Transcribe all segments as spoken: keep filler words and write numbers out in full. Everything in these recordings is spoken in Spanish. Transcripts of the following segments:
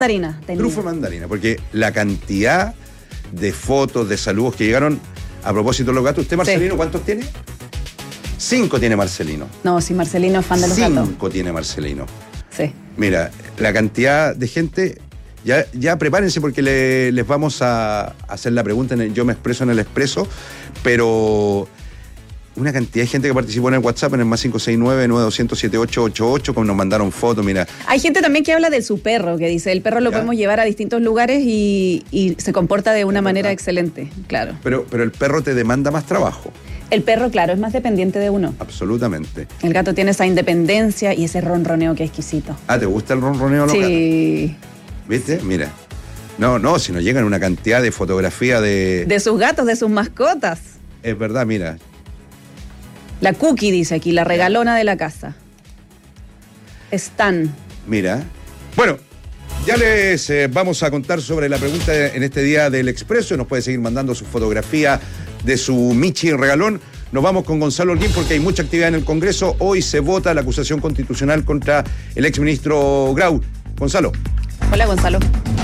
mandarina. Tenía. Trufa mandarina, porque la cantidad de fotos, de saludos que llegaron a propósito de los gatos. ¿Usted, Marcelino, sí. cuántos tiene? Cinco tiene Marcelino. No, sí, Marcelino es fan de los Cinco gatos. Cinco tiene Marcelino. Sí. Mira, la cantidad de gente, ya, ya prepárense porque le, les vamos a hacer la pregunta en el Yo Me Expreso en el Expreso, pero una cantidad de gente que participó en el WhatsApp, en el más cinco seis nueve, nueve dos cero cero, siete ocho ocho ocho, como nos mandaron fotos, mira. Hay gente también que habla de su perro, que dice, el perro lo ¿Ya? podemos llevar a distintos lugares y, y se comporta de una ¿Es manera verdad? excelente, claro. Pero, pero el perro te demanda más trabajo. El perro, claro, es más dependiente de uno. Absolutamente. El gato tiene esa independencia y ese ronroneo que es exquisito. Ah, ¿te gusta el ronroneo de los sí. gatos? ¿Viste? Mira. No, no, si nos llegan una cantidad de fotografías de... De sus gatos, de sus mascotas. Es verdad, mira. La Cookie, dice aquí, la regalona de la casa. Stan. Mira. Bueno, ya les eh, vamos a contar sobre la pregunta en este día del Expreso. Nos puede seguir mandando su fotografía de su Michi regalón. Nos vamos con Gonzalo Holguín porque hay mucha actividad en el Congreso. Hoy se vota la acusación constitucional contra el exministro Grau. Gonzalo. Hola, Gonzalo.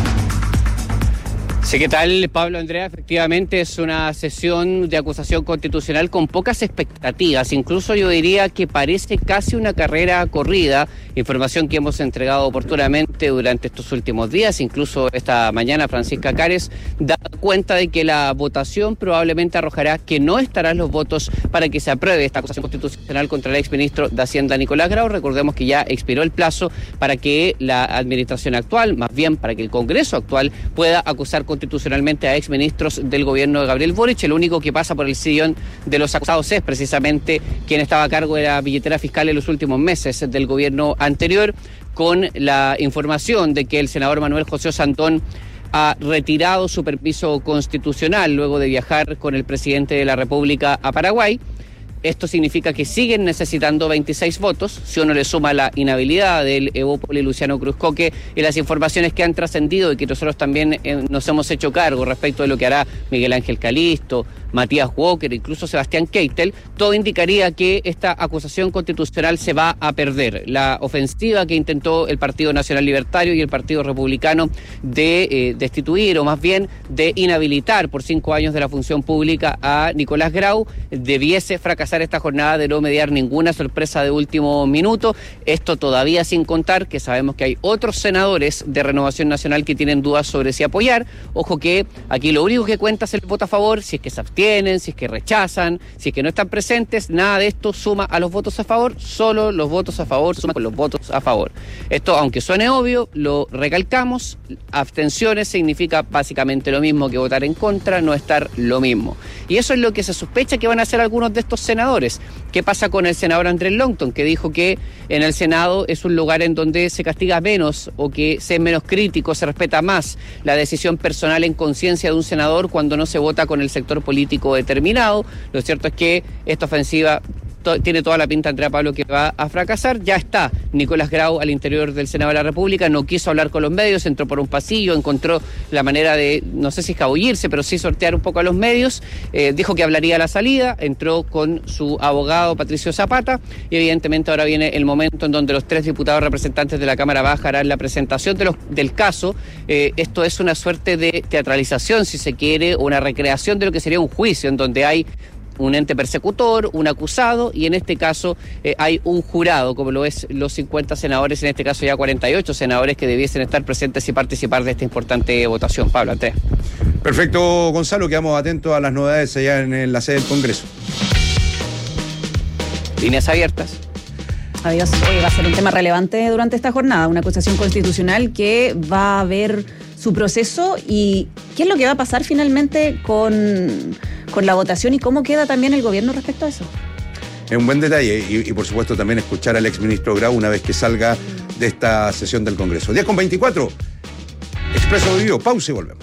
Sí, ¿qué tal, Pablo, Andrea? Efectivamente es una sesión de acusación constitucional con pocas expectativas. Incluso yo diría que parece casi una carrera corrida. Información que hemos entregado oportunamente durante estos últimos días. Incluso esta mañana Francisca Cares da cuenta de que la votación probablemente arrojará que no estarán los votos para que se apruebe esta acusación constitucional contra el exministro de Hacienda, Nicolás Grau. Recordemos que ya expiró el plazo para que la administración actual, más bien para que el Congreso actual, pueda acusar constitucionalmente a exministros del gobierno de Gabriel Boric. El único que pasa por el sillón de los acusados es precisamente quien estaba a cargo de la billetera fiscal en los últimos meses del gobierno anterior, con la información de que el senador Manuel José Santón ha retirado su permiso constitucional luego de viajar con el presidente de la República a Paraguay. Esto significa que siguen necesitando veintiséis votos, si uno le suma la inhabilidad del Evópoli Luciano Cruzcoque y las informaciones que han trascendido y que nosotros también eh, nos hemos hecho cargo respecto de lo que hará Miguel Ángel Calisto, Matías Walker, incluso Sebastián Keitel. Todo indicaría que esta acusación constitucional se va a perder. La ofensiva que intentó el Partido Nacional Libertario y el Partido Republicano de eh, destituir, o más bien de inhabilitar por cinco años de la función pública a Nicolás Grau, debiese fracasar esta jornada de no mediar ninguna sorpresa de último minuto. Esto todavía sin contar que sabemos que hay otros senadores de Renovación Nacional que tienen dudas sobre si apoyar. Ojo que aquí lo único que cuenta es el voto a favor, si es que se abstienen, si es que rechazan, si es que no están presentes. Nada de esto suma a los votos a favor, solo los votos a favor suman con los votos a favor. Esto, aunque suene obvio, lo recalcamos, abstenciones significa básicamente lo mismo que votar en contra, no estar lo mismo. Y eso es lo que se sospecha que van a hacer algunos de estos senadores. ¿Qué pasa con el senador Andrés Longton, que dijo que en el Senado es un lugar en donde se castiga menos o que se es menos crítico, se respeta más la decisión personal en conciencia de un senador cuando no se vota con el sector político determinado? Lo cierto es que esta ofensiva tiene toda la pinta, Andrea Pablo, que va a fracasar. Ya está Nicolás Grau al interior del Senado de la República, no quiso hablar con los medios, entró por un pasillo, encontró la manera de, no sé si escabullirse, pero sí sortear un poco a los medios, eh, dijo que hablaría a la salida, entró con su abogado Patricio Zapata y evidentemente ahora viene el momento en donde los tres diputados representantes de la Cámara Baja harán la presentación de los, del caso. Eh, esto es una suerte de teatralización, si se quiere, una recreación de lo que sería un juicio, en donde hay un ente persecutor, un acusado, y en este caso eh, hay un jurado, como lo es los cincuenta senadores, en este caso ya cuarenta y ocho senadores que debiesen estar presentes y participar de esta importante votación. Pablo, Andrea. Perfecto, Gonzalo, quedamos atentos a las novedades allá en la sede del Congreso. Líneas abiertas. Adiós. Hoy va a ser un tema relevante durante esta jornada, una acusación constitucional que va a ver su proceso y qué es lo que va a pasar finalmente con, con la votación y cómo queda también el gobierno respecto a eso. Es un buen detalle y, y por supuesto también escuchar al exministro Grau una vez que salga de esta sesión del Congreso. diez con veinticuatro, Expreso Bio, pausa y volvemos.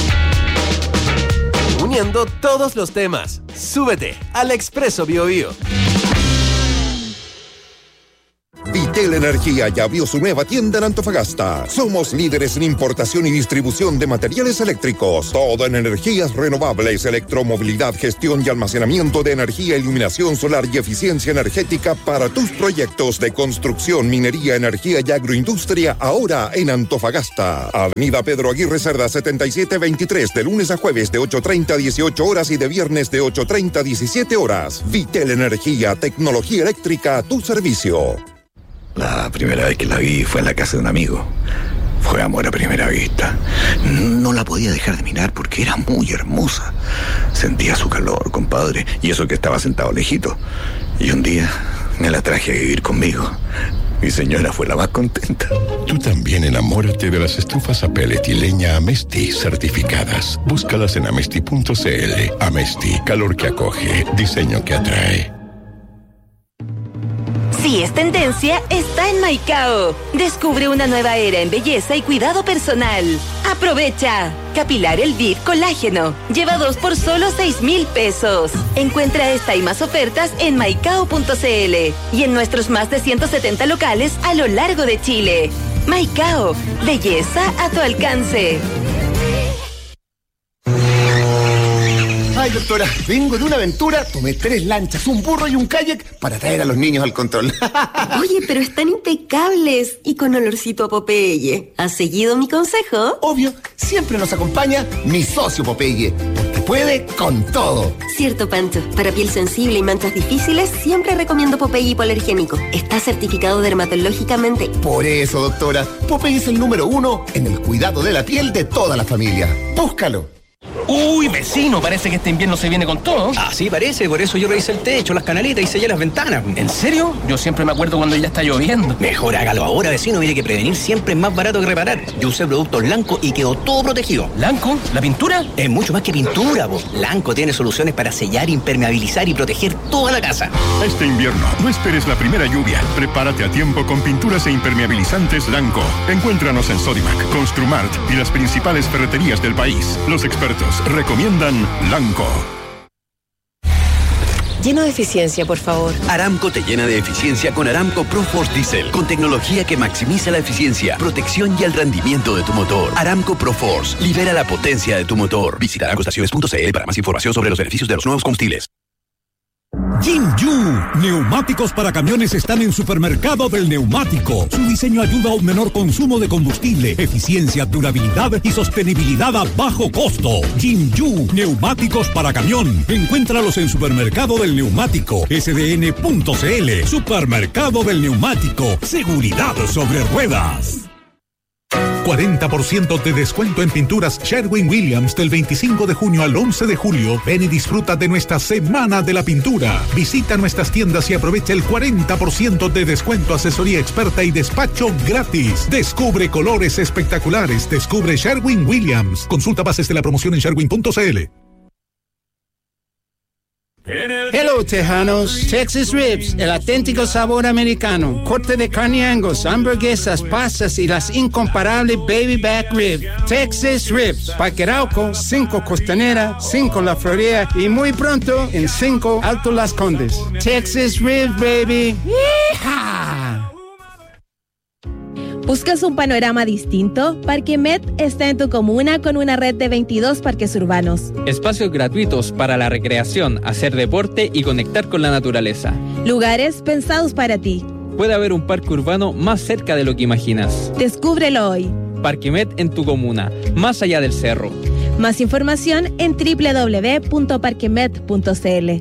Uniendo todos los temas, súbete al Expreso Bio Bio. Vitel Energía ya abrió su nueva tienda en Antofagasta. Somos líderes en importación y distribución de materiales eléctricos. Todo en energías renovables, electromovilidad, gestión y almacenamiento de energía, iluminación solar y eficiencia energética para tus proyectos de construcción, minería, energía y agroindustria, ahora en Antofagasta. Avenida Pedro Aguirre Cerda setenta y siete veintitrés, de lunes a jueves de ocho treinta a dieciocho horas y de viernes de ocho treinta a diecisiete horas. Vitel Energía, tecnología eléctrica a tu servicio. La primera vez que la vi fue en la casa de un amigo. Fue amor a primera vista. No la podía dejar de mirar porque era muy hermosa. Sentía su calor, compadre, y eso que estaba sentado lejito. Y un día me la traje a vivir conmigo. Mi señora fue la más contenta. Tú también enamórate de las estufas a pellet y leña Amesti certificadas. Búscalas en amesti punto cl. Amesti, calor que acoge, diseño que atrae. Si es tendencia, está en Maicao. Descubre una nueva era en belleza y cuidado personal. ¡Aprovecha! Capilar Elvive Colágeno. Lleva dos por solo seis mil pesos. Encuentra esta y más ofertas en maicao punto cl y en nuestros más de ciento setenta locales a lo largo de Chile. Maicao, belleza a tu alcance. Ay, doctora, vengo de una aventura, tomé tres lanchas, un burro y un kayak para traer a los niños al control. Oye, pero están impecables y con olorcito a Popeye. ¿Has seguido mi consejo? Obvio, siempre nos acompaña mi socio Popeye, porque puede con todo. Cierto, Pancho. Para piel sensible y manchas difíciles, siempre recomiendo Popeye hipoalergénico. Está certificado dermatológicamente. Por eso, doctora, Popeye es el número uno en el cuidado de la piel de toda la familia. Búscalo. Uy, vecino, parece que este invierno se viene con todo. Ah, sí, parece, por eso yo revisé el techo, las canaletas y sellé las ventanas. ¿En serio? Yo siempre me acuerdo cuando ya está lloviendo. Mejor hágalo ahora, vecino, mire que prevenir siempre es más barato que reparar. Yo usé productos Lanco y quedó todo protegido. ¿Lanco? ¿La pintura? Es mucho más que pintura, vos. Lanco tiene soluciones para sellar, impermeabilizar y proteger toda la casa. Este invierno, no esperes la primera lluvia. Prepárate a tiempo con pinturas e impermeabilizantes Lanco. Encuéntranos en Sodimac, Construmart y las principales ferreterías del país. Los expertos recomiendan Lanco. Lleno de eficiencia, por favor. Aramco te llena de eficiencia con Aramco ProForce Diesel, con tecnología que maximiza la eficiencia, protección y el rendimiento de tu motor. Aramco ProForce, libera la potencia de tu motor. Visita aramco estaciones punto cl para más información sobre los beneficios de los nuevos combustibles. Jinju, neumáticos para camiones están en Supermercado del Neumático. Su diseño ayuda a un menor consumo de combustible, eficiencia, durabilidad y sostenibilidad a bajo costo. Jinju, neumáticos para camión. Encuéntralos en Supermercado del Neumático, s d n punto c l. Supermercado del Neumático, seguridad sobre ruedas. cuarenta por ciento de descuento en pinturas Sherwin-Williams del veinticinco de junio al once de julio. Ven y disfruta de nuestra Semana de la Pintura. Visita nuestras tiendas y aprovecha el cuarenta por ciento de descuento, asesoría experta y despacho gratis. Descubre colores espectaculares. Descubre Sherwin-Williams. Consulta bases de la promoción en sherwin punto c l. Hello, Tejanos. Texas Ribs, el auténtico sabor americano. Corte de carne Angus, hamburguesas, pastas y las incomparables Baby Back Rib. Texas Ribs, Parque Arauco, cinco Costanera, cinco La Florida y muy pronto en cinco Alto Las Condes. Texas Ribs, baby. ¡Yeehaw! ¿Buscas un panorama distinto? Parquemet está en tu comuna con una red de veintidós parques urbanos. Espacios gratuitos para la recreación, hacer deporte y conectar con la naturaleza. Lugares pensados para ti. Puede haber un parque urbano más cerca de lo que imaginas. Descúbrelo hoy. Parquemet en tu comuna, más allá del cerro. Más información en doble u doble u doble u punto parquemet punto c l.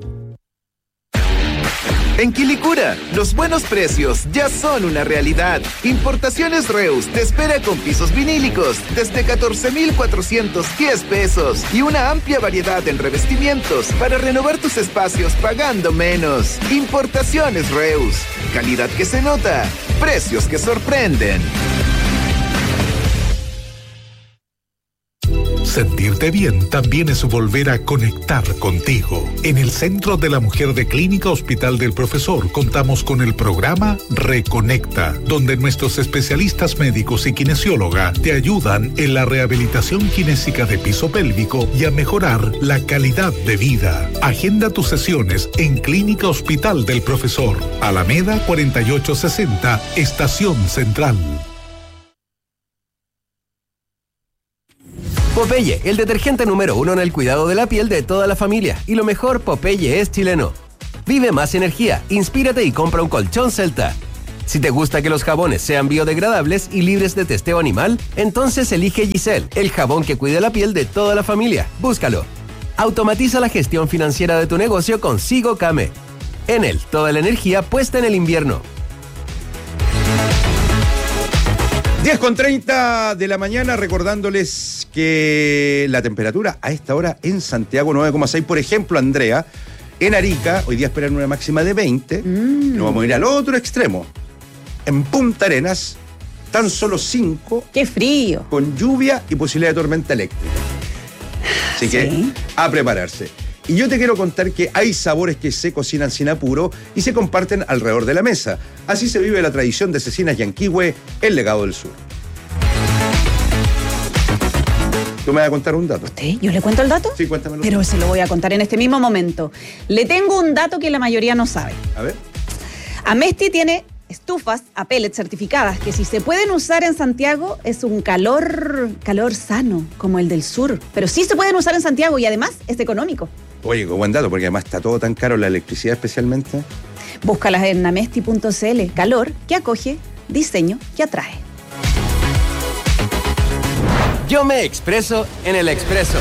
En Quilicura, los buenos precios ya son una realidad. Importaciones Reus te espera con pisos vinílicos desde catorce mil cuatrocientos diez pesos y una amplia variedad en revestimientos para renovar tus espacios pagando menos. Importaciones Reus, calidad que se nota, precios que sorprenden. Sentirte bien también es volver a conectar contigo. En el Centro de la Mujer de Clínica Hospital del Profesor contamos con el programa Reconecta, donde nuestros especialistas médicos y kinesióloga te ayudan en la rehabilitación kinésica de piso pélvico y a mejorar la calidad de vida. Agenda tus sesiones en Clínica Hospital del Profesor, Alameda cuarenta y ocho sesenta, Estación Central. Popeye, el detergente número uno en el cuidado de la piel de toda la familia. Y lo mejor, Popeye es chileno. Vive más energía, inspírate y compra un colchón Celta. Si te gusta que los jabones sean biodegradables y libres de testeo animal, entonces elige Giselle, el jabón que cuida la piel de toda la familia. Búscalo. Automatiza la gestión financiera de tu negocio con Sigo Kame. En él, toda la energía puesta en el invierno. diez con treinta de la mañana, recordándoles que la temperatura a esta hora en Santiago nueve coma seis. Por ejemplo, Andrea, en Arica, hoy día esperan una máxima de veinte. Mm. Nos vamos a ir al otro extremo. En Punta Arenas, tan solo cinco. ¡Qué frío! Con lluvia y posibilidad de tormenta eléctrica. Así que, sí, a prepararse. Y yo te quiero contar que hay sabores que se cocinan sin apuro y se comparten alrededor de la mesa. Así se vive la tradición de Cecinas Yanquihue, el legado del sur. ¿Tú me vas a contar un dato? ¿Usted? ¿Yo le cuento el dato? Sí, cuéntamelo. Pero se lo voy a contar en este mismo momento. Le tengo un dato que la mayoría no sabe. A ver. Amesti tiene estufas a pellets certificadas que si se pueden usar en Santiago es un calor, calor sano, como el del sur. Pero sí se pueden usar en Santiago y además es económico. Oye, qué buen dato, porque además está todo tan caro, la electricidad especialmente. Búscalas en amesti punto c l. Calor que acoge, diseño que atrae. Yo me expreso en el Expreso.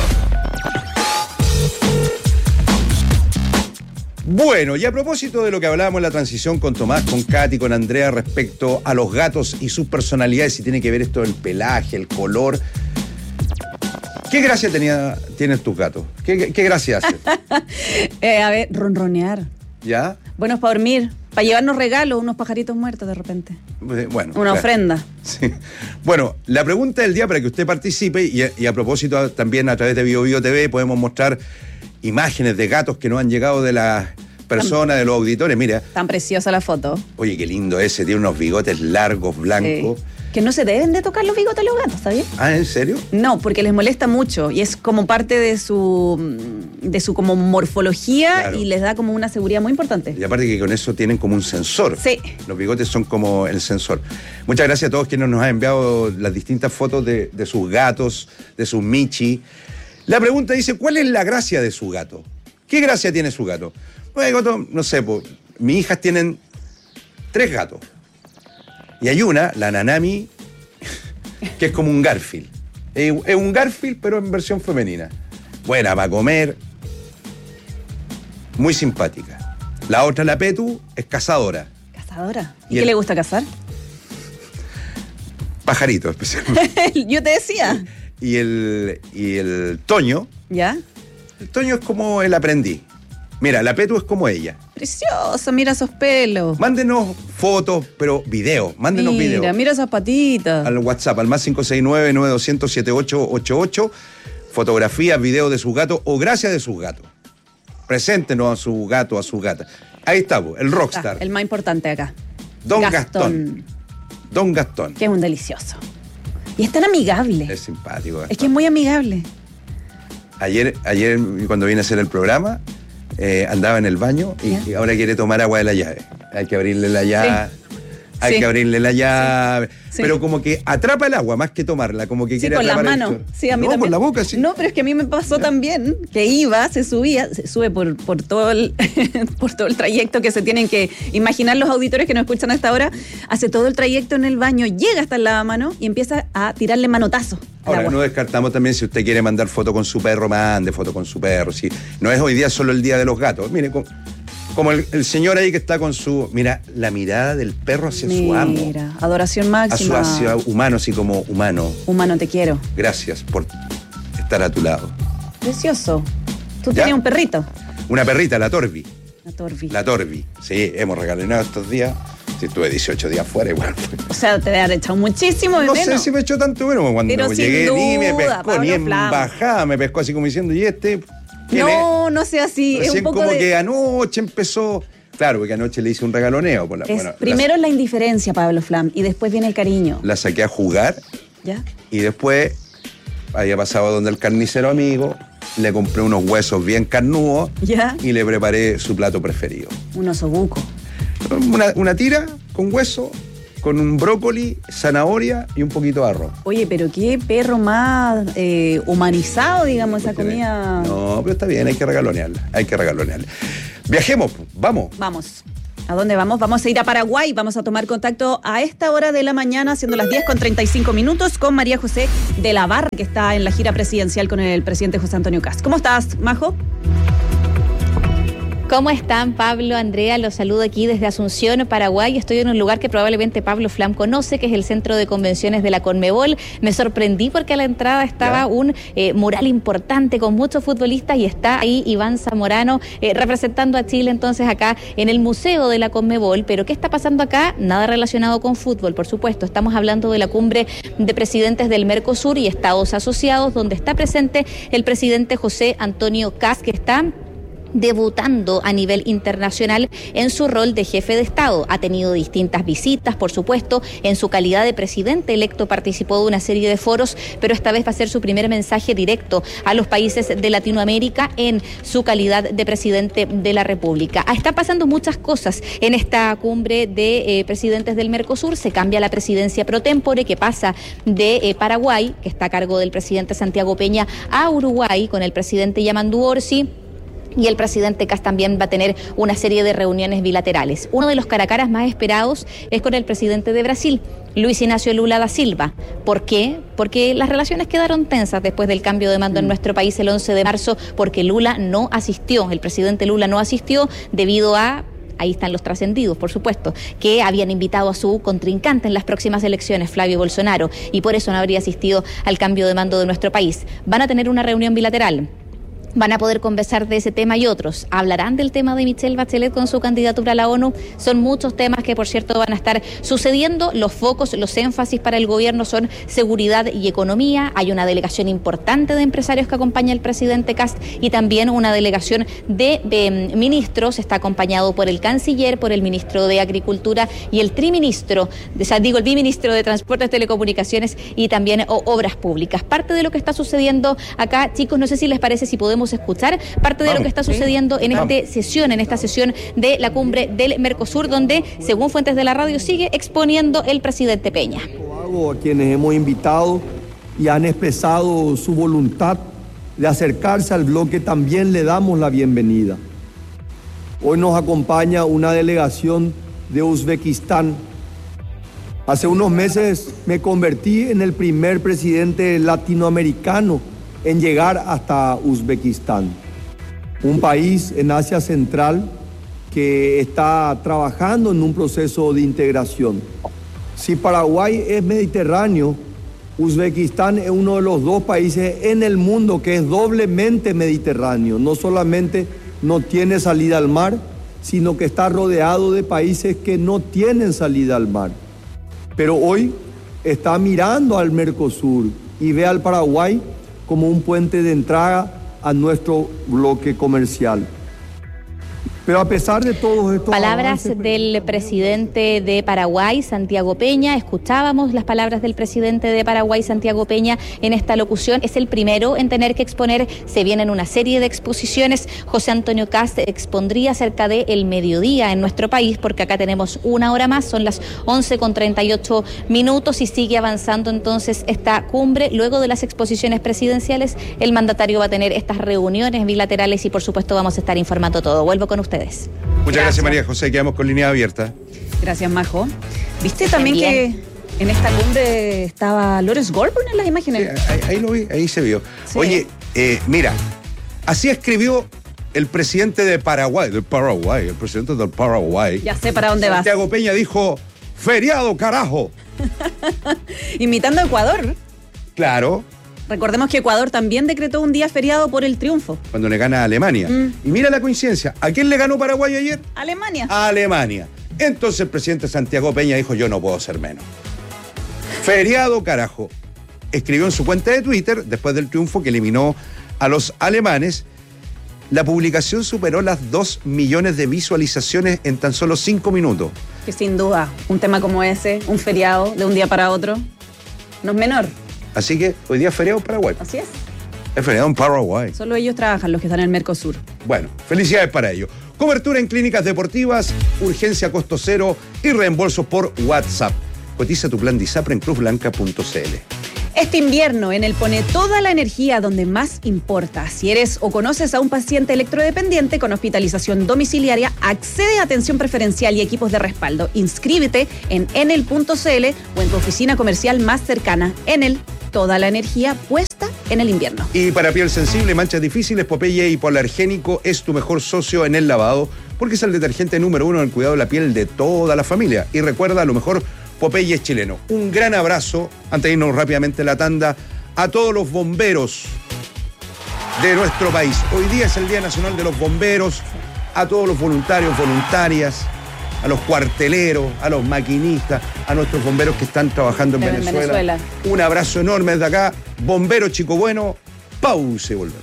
Bueno, y a propósito de lo que hablábamos en la transición con Tomás, con Katy, con Andrea respecto a los gatos y sus personalidades, si tiene que ver esto del pelaje, el color. ¿Qué gracia tenía, tienen tus gatos? ¿Qué, qué, qué gracia hacen? eh, a ver, ronronear. ¿Ya? Buenos para dormir, para llevarnos regalos, unos pajaritos muertos de repente. Bueno. Una claro. ofrenda. Sí. Bueno, la pregunta del día para que usted participe, y a, y a propósito también a través de Bio Bio T V podemos mostrar imágenes de gatos que nos han llegado de las personas, de los auditores. Mira. Tan preciosa la foto. Oye, qué lindo ese, tiene unos bigotes largos, blancos. Sí. Que no se deben de tocar los bigotes de los gatos, ¿está bien? Ah, ¿en serio? No, porque les molesta mucho y es como parte de su de su como morfología, claro, y les da como una seguridad muy importante. Y aparte que con eso tienen como un sensor. Sí. Los bigotes son como el sensor. Muchas gracias a todos quienes nos han enviado las distintas fotos de, de sus gatos, de sus michi. La pregunta dice, ¿cuál es la gracia de su gato? ¿Qué gracia tiene su gato? Bueno, gato, no sé, pues, mis hijas tienen tres gatos. Y hay una, la Nanami, que es como un Garfield. Es un Garfield, pero en versión femenina. Buena para comer. Muy simpática. La otra, la Petu, es cazadora. ¿Cazadora? ¿Y, ¿Y qué el... le gusta cazar? Pajaritos, especialmente. Yo te decía. Y el, y el Toño. ¿Ya? El Toño es como el aprendiz. Mira, la Petu es como ella. Preciosa, mira esos pelos. Mándenos fotos, pero videos. Mándenos mira, videos. Mira, mira esas patitas. Al WhatsApp, al más cinco seis nueve, nueve dos cero cero, siete ocho ocho ocho. Fotografías, videos de sus gatos o gracias de sus gatos. Preséntenos a su gato, a su gata. Ahí está, el rockstar. Ah, el más importante acá. Don Gastón. Gastón. Don Gastón. Que es un delicioso. Y es tan amigable. Es simpático, Gastón. Es que es muy amigable. Ayer, ayer cuando vine a hacer el programa, Eh, andaba en el baño y, y ahora quiere tomar agua de la llave. Hay que abrirle la llave. Sí. Hay sí. que abrirle la llave. Sí. Pero como que atrapa el agua más que tomarla. Como que sí, quiere con atrapar las manos. Sí, a mí no, también. con la boca, sí. No, pero es que a mí me pasó también que iba, se subía, se sube por, por, todo el, por todo el trayecto que se tienen que imaginar los auditores que nos escuchan a esta hora. Hace todo el trayecto en el baño, llega hasta el lavamano y empieza a tirarle manotazo. Ahora, no descartamos también si usted quiere mandar foto con su perro, mande foto con su perro. Si no es hoy día solo el día de los gatos. Mire, como, como el, el señor ahí que está con su... Mira, la mirada del perro hacia mira, su amo. Mira, adoración máxima. A su hacia humano, así como humano. Humano, te quiero. Gracias por estar a tu lado. Precioso. ¿Tú ¿Ya? tienes un perrito? Una perrita, la Torbi. La Torbi. La Torbi. Sí, hemos regalinado estos días. Si estuve dieciocho días fuera, igual. O sea, te debe haber echado muchísimo de No menos. sé si me echó tanto bueno. Cuando Pero llegué sin ni me duda, pescó, Pablo ni en Flam. bajada me pescó así como diciendo, ¿y este? ¿Quién No, es? no sea así. Recién es un poco como de... que anoche empezó. Claro, porque anoche le hice un regaloneo. Por la, Es, bueno, primero la, es la indiferencia, Pablo Flam, y después viene el cariño. la saqué a jugar. ¿Ya? Y después había pasado donde el carnicero amigo, le compré unos huesos bien carnudos. ¿Ya? Y le preparé su plato preferido. Un osobuco. Una, una tira con hueso, con un brócoli, zanahoria y un poquito de arroz. Oye, pero qué perro más eh, humanizado, digamos, esa comida. No, pero está bien, hay que regalonearla, hay que regalonearla. Viajemos, vamos. Vamos. ¿A dónde vamos? Vamos a ir a Paraguay. Vamos a tomar contacto a esta hora de la mañana, siendo las diez con treinta y cinco minutos, con María José de la Barra, que está en la gira presidencial con el presidente José Antonio Kast. ¿Cómo estás, Majo? ¿Cómo están, Pablo, Andrea? Los saludo aquí desde Asunción, Paraguay. Estoy en un lugar que probablemente Pablo Flam conoce, que es el Centro de Convenciones de la Conmebol. Me sorprendí porque a la entrada estaba ¿Ya? un eh, mural importante con muchos futbolistas y está ahí Iván Zamorano eh, representando a Chile entonces acá en el Museo de la Conmebol. Pero ¿qué está pasando acá? Nada relacionado con fútbol, por supuesto. Estamos hablando de la cumbre de presidentes del Mercosur y estados asociados, donde está presente el presidente José Antonio Kast, que está debutando a nivel internacional en su rol de jefe de Estado. Ha tenido distintas visitas, por supuesto. En su calidad de presidente electo participó de una serie de foros, pero esta vez va a ser su primer mensaje directo a los países de Latinoamérica en su calidad de presidente de la República. Está pasando muchas cosas en esta cumbre de eh, presidentes del Mercosur. Se cambia la presidencia pro tempore, que pasa de eh, Paraguay, que está a cargo del presidente Santiago Peña, a Uruguay con el presidente Yamandu Orsi. Y el presidente Kast también va a tener una serie de reuniones bilaterales. Uno de los cara a caras más esperados es con el presidente de Brasil, Luis Ignacio Lula da Silva. ¿Por qué? Porque las relaciones quedaron tensas después del cambio de mando en nuestro país el once de marzo, porque Lula no asistió, el presidente Lula no asistió debido a... Ahí están los trascendidos, por supuesto, que habían invitado a su contrincante en las próximas elecciones, Flavio Bolsonaro, y por eso no habría asistido al cambio de mando de nuestro país. Van a tener una reunión bilateral. Van a poder conversar de ese tema y otros. Hablarán del tema de Michelle Bachelet con su candidatura a la ONU. Son muchos temas que, por cierto, van a estar sucediendo. Los focos, los énfasis para el gobierno son seguridad y economía. Hay una delegación importante de empresarios que acompaña al presidente Kast y también una delegación de, de ministros. Está acompañado por el canciller, por el ministro de Agricultura y el triministro, o sea, digo, el biministro de Transportes, Telecomunicaciones y también o, Obras Públicas. Parte de lo que está sucediendo acá, chicos, no sé si les parece, si podemos escuchar parte de Vamos, lo que está sucediendo sí. en esta sesión, en esta sesión de la cumbre del Mercosur, donde, según fuentes de la radio, sigue exponiendo el presidente Peña. A quienes hemos invitado y han expresado su voluntad de acercarse al bloque, también le damos la bienvenida. Hoy nos acompaña una delegación de Uzbekistán. Hace unos meses me convertí en el primer presidente latinoamericano en llegar hasta Uzbekistán, un país en Asia Central que está trabajando en un proceso de integración. Si Paraguay es mediterráneo, Uzbekistán es uno de los dos países en el mundo que es doblemente mediterráneo. No solamente no tiene salida al mar, sino que está rodeado de países que no tienen salida al mar. Pero hoy está mirando al Mercosur y ve al Paraguay como un puente de entrada a nuestro bloque comercial. Pero a pesar de todos estos palabras avances, del presidente de Paraguay, Santiago Peña, escuchábamos las palabras del presidente de Paraguay, Santiago Peña, en esta locución. Es el primero en tener que exponer, se vienen una serie de exposiciones. José Antonio Kast expondría cerca de el mediodía en nuestro país, porque acá tenemos una hora más, son las once con treinta y ocho minutos y sigue avanzando entonces esta cumbre. Luego de las exposiciones presidenciales, el mandatario va a tener estas reuniones bilaterales y por supuesto vamos a estar informando todo. Vuelvo con usted. Muchas gracias. gracias, María José. Quedamos con línea abierta. Gracias, Majo. ¿Viste también que en esta cumbre estaba Lawrence Goldburn en las imágenes? Sí, ahí, ahí lo vi, ahí se vio. Sí. Oye, eh, mira, así escribió el presidente de Paraguay, del Paraguay, el presidente del Paraguay. Ya sé para dónde vas. Santiago Peña dijo, feriado, carajo. Imitando a Ecuador. Claro. Recordemos que Ecuador también decretó un día feriado por el triunfo. Cuando le gana a Alemania. Mm. Y mira la coincidencia. ¿A quién le ganó Paraguay ayer? Alemania. A Alemania. Entonces el presidente Santiago Peña dijo, yo no puedo ser menos. Feriado, carajo. Escribió en su cuenta de Twitter, después del triunfo que eliminó a los alemanes, la publicación superó las dos millones de visualizaciones en tan solo cinco minutos. Que sin duda, un tema como ese, un feriado de un día para otro, no es menor. Así que hoy día es feriado en Paraguay. Así es. Es feriado en Paraguay. Solo ellos trabajan, los que están en el Mercosur. Bueno, felicidades para ellos. Cobertura en clínicas deportivas, urgencia costo cero y reembolsos por WhatsApp. Cotiza tu plan de ISAPRE en cruz blanca punto c l. Este invierno, Enel pone toda la energía donde más importa. Si eres o conoces a un paciente electrodependiente con hospitalización domiciliaria, accede a atención preferencial y equipos de respaldo. Inscríbete en enel punto c l o en tu oficina comercial más cercana. Enel, toda la energía puesta en el invierno. Y para piel sensible, manchas difíciles, Popeye hipoalergénico es tu mejor socio en el lavado, porque es el detergente número uno en el cuidado de la piel de toda la familia. Y recuerda, lo mejor, Popeye es chileno. Un gran abrazo, antes de irnos rápidamente a la tanda, a todos los bomberos de nuestro país. Hoy día es el Día Nacional de los Bomberos, a todos los voluntarios, voluntarias, a los cuarteleros, a los maquinistas, a nuestros bomberos que están trabajando en, en Venezuela. Venezuela. Un abrazo enorme desde acá. Bombero Chico Bueno, pausa y volvemos.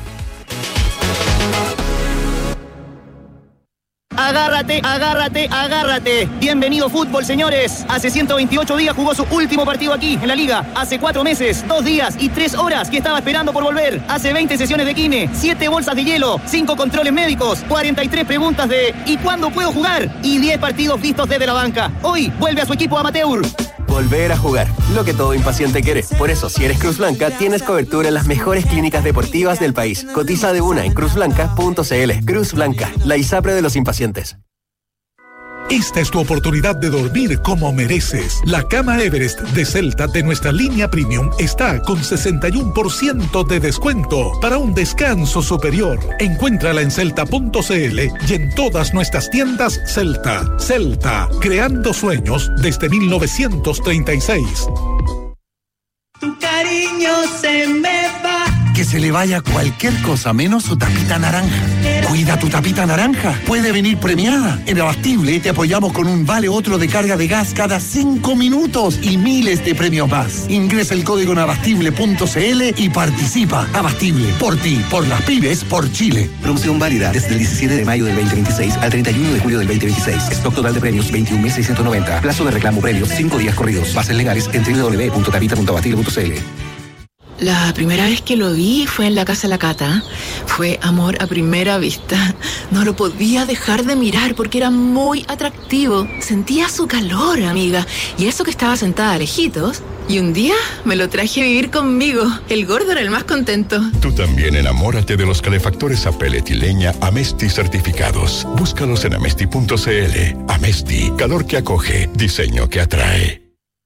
Agárrate, agárrate, agárrate. Bienvenido fútbol, señores. Hace ciento veintiocho días jugó su último partido aquí, en la Liga. Hace cuatro meses, dos días y tres horas que estaba esperando por volver. Hace veinte sesiones de kine, siete bolsas de hielo, cinco controles médicos, cuarenta y tres preguntas de ¿y cuándo puedo jugar? Y diez partidos vistos desde la banca. Hoy vuelve a su equipo amateur. Volver a jugar, lo que todo impaciente quiere. Por eso, si eres Cruz Blanca, tienes cobertura en las mejores clínicas deportivas del país. Cotiza de una en cruz blanca punto c l. Cruz Blanca, la ISAPRE de los impacientes. Esta es tu oportunidad de dormir como mereces. La cama Everest de Celta de nuestra línea Premium está con sesenta y uno por ciento de descuento para un descanso superior. Encuéntrala en celta punto c l y en todas nuestras tiendas Celta. Celta, creando sueños desde mil novecientos treinta y seis. Tu cariño se me va. Que se le vaya cualquier cosa menos su tapita naranja. Cuida tu tapita naranja. Puede venir premiada. En Abastible te apoyamos con un vale otro de carga de gas cada cinco minutos y miles de premios más. Ingresa el código en abastible punto c l y participa. Abastible, por ti, por las pymes, por Chile. Promoción válida desde el diecisiete de mayo del veinte veintiséis al treinta y uno de julio del veinte veintiséis. Stock total de premios veintiún mil seiscientos noventa. Plazo de reclamo premios cinco días corridos. Bases legales en doble u doble u doble u punto tapita punto abastible punto c l. La primera vez que lo vi fue en la casa de la Cata. Fue amor a primera vista. No lo podía dejar de mirar porque era muy atractivo. Sentía su calor, amiga. Y eso que estaba sentada lejitos. Y un día me lo traje a vivir conmigo. El gordo era el más contento. Tú también enamórate de los calefactores a pellet y leña Amesti certificados. Búscalos en amesti punto c l. Amesti, calor que acoge, diseño que atrae.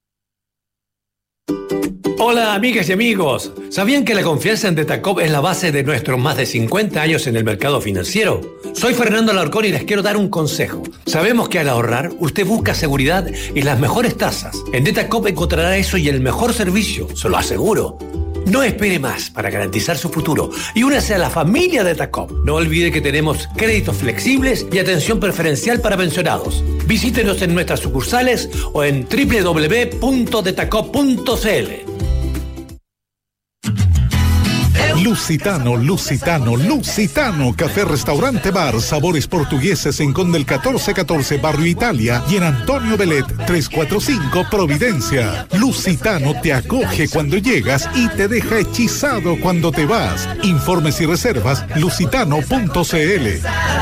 Hola amigas y amigos, ¿sabían que la confianza en Detacop es la base de nuestros más de cincuenta años en el mercado financiero? Soy Fernando Alarcón y les quiero dar un consejo. Sabemos que al ahorrar, usted busca seguridad y las mejores tasas. En Detacop encontrará eso y el mejor servicio, se lo aseguro. No espere más para garantizar su futuro y únase a la familia Detacop. No olvide que tenemos créditos flexibles y atención preferencial para pensionados. Visítenos en nuestras sucursales o en doble u doble u doble u punto detacop punto c l. Lusitano, Lusitano, Lusitano, café, restaurante, bar, sabores portugueses en Conde el catorce catorce, Barrio Italia y en Antonio Belet trescientos cuarenta y cinco, Providencia. Lusitano te acoge cuando llegas y te deja hechizado cuando te vas. Informes y reservas, lusitano punto c l.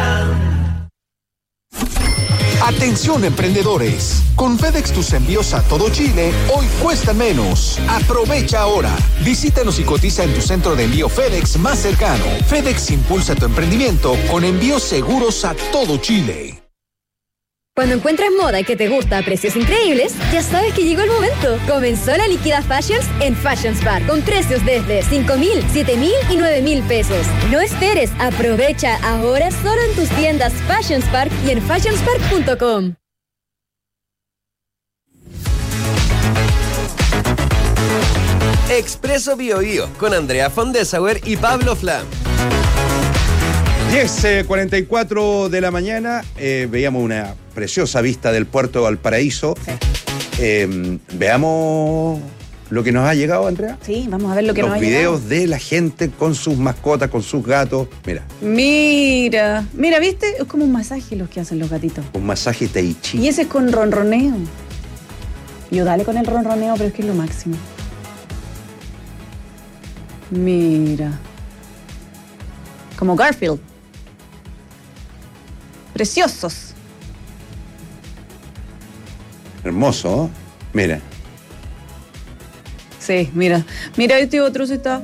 Atención emprendedores, con FedEx tus envíos a todo Chile hoy cuestan menos. Aprovecha ahora. Visítanos y cotiza en tu centro de envío FedEx más cercano. FedEx impulsa tu emprendimiento con envíos seguros a todo Chile. Cuando encuentras moda que te gusta a precios increíbles, ya sabes que llegó el momento. Comenzó la Liquida Fashions en Fashions Bar, con precios desde cinco mil, siete mil y nueve mil pesos. No esperes, aprovecha ahora solo en tus tiendas Fashions Park y en fashions park punto com. Expreso Bio Bio, con Andrea Fondesauer y Pablo Flam. diez cuarenta y cuatro de la mañana, eh, veíamos una preciosa vista del puerto de Valparaíso. Sí. Eh, veamos lo que nos ha llegado, Andrea. Sí, vamos a ver lo que Los nos ha llegado. videos de la gente con sus mascotas, con sus gatos. Mira. Mira, mira, ¿viste? Es como un masaje los que hacen los gatitos. Un masaje tai chi. Y ese es con ronroneo. Yo dale con el ronroneo, pero es que es lo máximo. Mira. Como Garfield. Preciosos. Hermoso, ¿eh? Mira. Sí, mira. Mira, este otro se está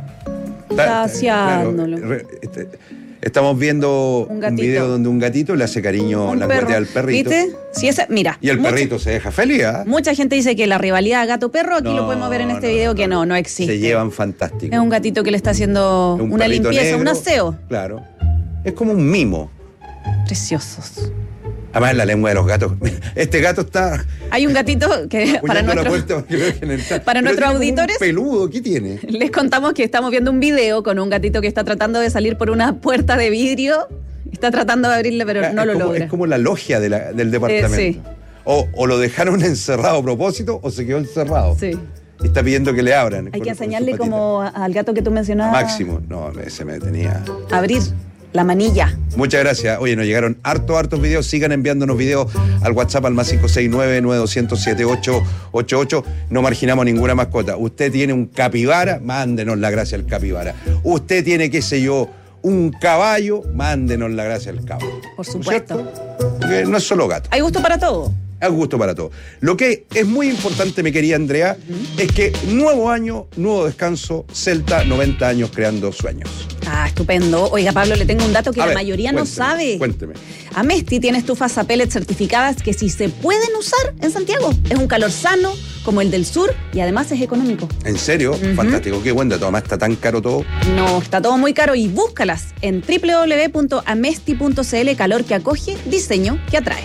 saciándolo. Claro, este, estamos viendo un, un video donde un gatito le hace cariño a la guardia al perrito. ¿Viste? Sí, ese, mira. Y el mucha, perrito se deja feliz, ¿eh? Mucha gente dice que la rivalidad gato-perro, aquí no, lo podemos ver en este no, video, no, que no, no existe. Se llevan fantástico. Es un gatito que le está haciendo un una limpieza, negro, un aseo. Claro. Es como un mimo. Preciosos. Además, la lengua de los gatos. Este gato está. Hay un gatito que para, nuestro, para nuestros auditores. Un peludo, ¿qué tiene? Les contamos que estamos viendo un video con un gatito que está tratando de salir por una puerta de vidrio. Está tratando de abrirle, pero ah, no lo como, logra. Es como la logia de la, del departamento. Eh, sí. o, o lo dejaron encerrado a propósito o se quedó encerrado. Sí. Y está pidiendo que le abran. Hay que enseñarle como al gato que tú mencionabas. Máximo. No, se me tenía. Abrir. La manilla. Muchas gracias. Oye, nos llegaron hartos, hartos videos. Sigan enviándonos videos al WhatsApp al más cinco seis nueve, nueve dos cero, siete ocho ocho ocho. No marginamos ninguna mascota. Usted tiene un capibara, mándenos la gracia al capibara. Usted tiene, qué sé yo, un caballo, mándenos la gracia al caballo. Por supuesto. Porque no es solo gato. Hay gusto para todo. Hay gusto para todo. Lo que es muy importante, mi querida Andrea, uh-huh. es que nuevo año, nuevo descanso, Celta, noventa años creando sueños. Ah, estupendo. Oiga, Pablo, le tengo un dato que a la ver, mayoría cuénteme, no sabe. Cuénteme. Amesti tiene estufas a pellets certificadas que sí se pueden usar en Santiago. Es un calor sano, como el del sur, y además es económico. ¿En serio? Uh-huh. Fantástico. Qué buen dato. Además está tan caro todo. No, está todo muy caro y búscalas en doble u doble u doble u punto amesti punto c l. Calor que acoge, diseño que atrae.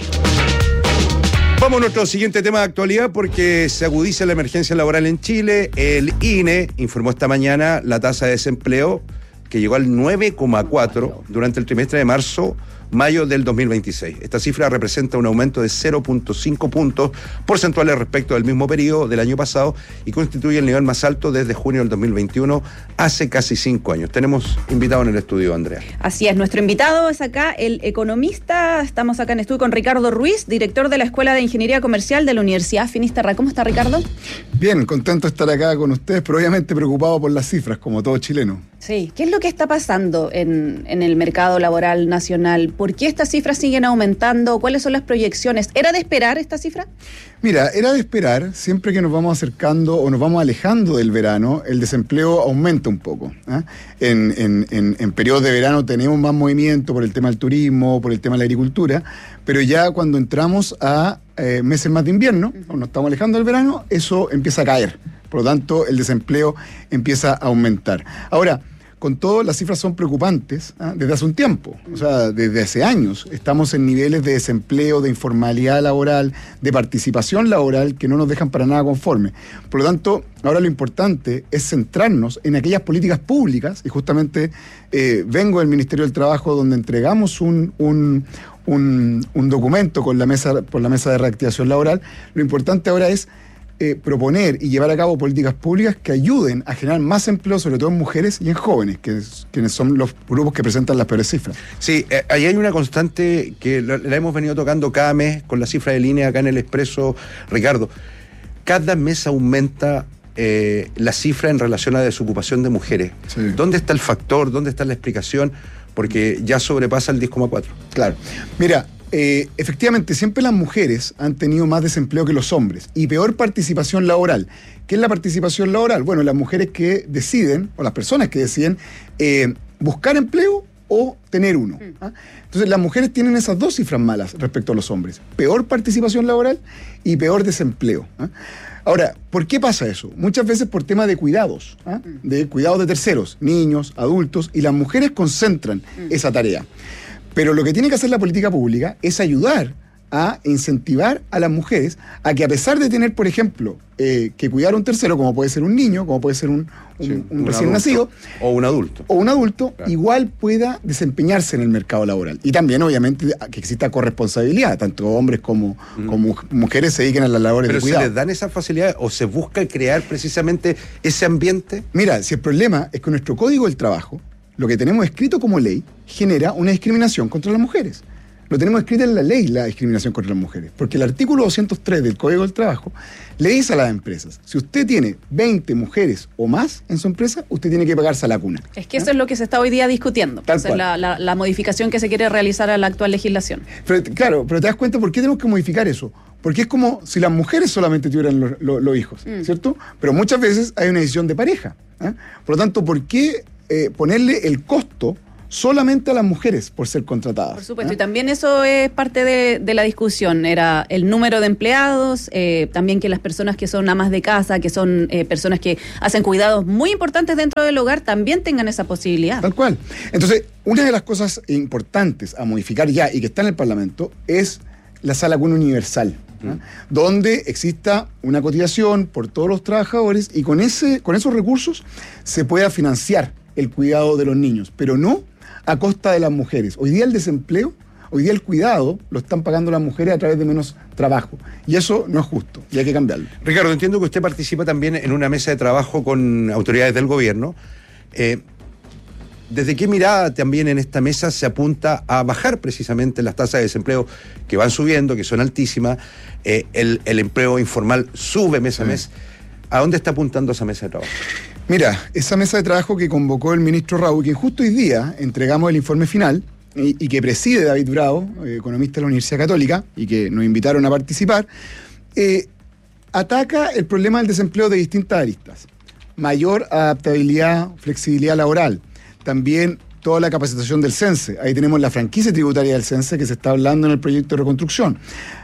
Vamos a nuestro siguiente tema de actualidad porque se agudiza la emergencia laboral en Chile. El I N E informó esta mañana la tasa de desempleo que llegó al nueve coma cuatro durante el trimestre de marzo, mayo del dos mil veintiséis. Esta cifra representa un aumento de cero punto cinco puntos porcentuales respecto del mismo periodo del año pasado y constituye el nivel más alto desde junio del dos mil veintiuno, hace casi cinco años. Tenemos invitado en el estudio, Andrea. Así es, nuestro invitado es acá el economista. Estamos acá en estudio con Ricardo Ruiz, director de la Escuela de Ingeniería Comercial de la Universidad Finisterra. ¿Cómo está, Ricardo? Bien, contento de estar acá con ustedes, pero obviamente preocupado por las cifras, como todo chileno. Sí, ¿qué es lo que está pasando en, en el mercado laboral nacional? ¿Por qué estas cifras siguen aumentando? ¿Cuáles son las proyecciones? ¿Era de esperar esta cifra? Mira, era de esperar. Siempre que nos vamos acercando o nos vamos alejando del verano, el desempleo aumenta un poco. ¿eh? En, en, en, en periodos de verano tenemos más movimiento por el tema del turismo, por el tema de la agricultura, pero ya cuando entramos a eh, meses más de invierno, uh-huh. o nos estamos alejando del verano, eso empieza a caer. Por lo tanto, el desempleo empieza a aumentar. Ahora, con todo, las cifras son preocupantes ¿eh? desde hace un tiempo, o sea, desde hace años. Estamos en niveles de desempleo, de informalidad laboral, de participación laboral que no nos dejan para nada conformes. Por lo tanto, ahora lo importante es centrarnos en aquellas políticas públicas, y justamente eh, vengo del Ministerio del Trabajo donde entregamos un, un, un, un documento con la mesa, por la mesa de reactivación laboral. Lo importante ahora es Eh, proponer y llevar a cabo políticas públicas que ayuden a generar más empleo, sobre todo en mujeres y en jóvenes, que es, quienes son los grupos que presentan las peores cifras. Sí, eh, ahí hay una constante que la, la hemos venido tocando cada mes con la cifra de línea acá en el Expreso, Ricardo. Cada mes aumenta eh, la cifra en relación a la desocupación de mujeres. Sí. ¿Dónde está el factor? ¿Dónde está la explicación? Porque ya sobrepasa el diez coma cuatro. Claro. Mira, Eh, efectivamente, siempre las mujeres han tenido más desempleo que los hombres y peor participación laboral. ¿Qué es la participación laboral? Bueno, las mujeres que deciden, o las personas que deciden, eh, buscar empleo o tener uno. ¿ah? Entonces, las mujeres tienen esas dos cifras malas respecto a los hombres. Peor participación laboral y peor desempleo. ¿ah? Ahora, ¿por qué pasa eso? Muchas veces por tema de cuidados, ¿ah? de cuidados de terceros, niños, adultos, y las mujeres concentran esa tarea. Pero lo que tiene que hacer la política pública es ayudar a incentivar a las mujeres a que, a pesar de tener, por ejemplo, eh, que cuidar a un tercero, como puede ser un niño, como puede ser un, un, Sí, un un recién adulto. nacido, O un adulto. o un adulto, Claro. igual pueda desempeñarse en el mercado laboral. Y también, obviamente, que exista corresponsabilidad, tanto hombres como, como mujeres se dediquen a las labores Pero de ¿se cuidado. les dan esas facilidades o se busca crear precisamente ese ambiente? Mira, si el problema es que nuestro Código del Trabajo, lo que tenemos escrito como ley, genera una discriminación contra las mujeres. Lo tenemos escrito en la ley, la discriminación contra las mujeres. Porque el artículo doscientos tres del Código del Trabajo le dice a las empresas, si usted tiene veinte mujeres o más en su empresa, usted tiene que pagarse a la cuna. Es que eso es lo que se está hoy día discutiendo. Tal Esa es cual. la, la- la modificación que se quiere realizar a la actual legislación. Pero, claro, pero te das cuenta por qué tenemos que modificar eso. Porque es como si las mujeres solamente tuvieran los, los- los hijos, Mm. ¿cierto? Pero muchas veces hay una decisión de pareja. ¿eh? Por lo tanto, ¿por qué eh, ponerle el costo solamente a las mujeres por ser contratadas? Por supuesto, ¿eh? y también eso es parte de, de la discusión, era el número de empleados, eh, también que las personas que son amas de casa, que son eh, personas que hacen cuidados muy importantes dentro del hogar, también tengan esa posibilidad. Tal cual. Entonces, una de las cosas importantes a modificar ya y que está en el Parlamento es la sala cuna universal, ¿eh? donde exista una cotización por todos los trabajadores y con, ese, con esos recursos se pueda financiar el cuidado de los niños, pero no a costa de las mujeres. Hoy día el desempleo, hoy día el cuidado lo están pagando las mujeres a través de menos trabajo y eso no es justo y hay que cambiarlo. Ricardo, entiendo que usted participa también en una mesa de trabajo con autoridades del gobierno. Eh, ¿Desde qué mirada también en esta mesa se apunta a bajar precisamente las tasas de desempleo que van subiendo, que son altísimas? Eh, el, el empleo informal sube mes a mes. ¿A dónde está apuntando esa mesa de trabajo? Mira, esa mesa de trabajo que convocó el ministro Raúl, que justo hoy día entregamos el informe final y, y que preside David Bravo, eh, economista de la Universidad Católica, y que nos invitaron a participar, eh, ataca el problema del desempleo de distintas aristas. Mayor adaptabilidad, flexibilidad laboral. También toda la capacitación del CENSE. Ahí tenemos la franquicia tributaria del CENSE que se está hablando en el proyecto de reconstrucción.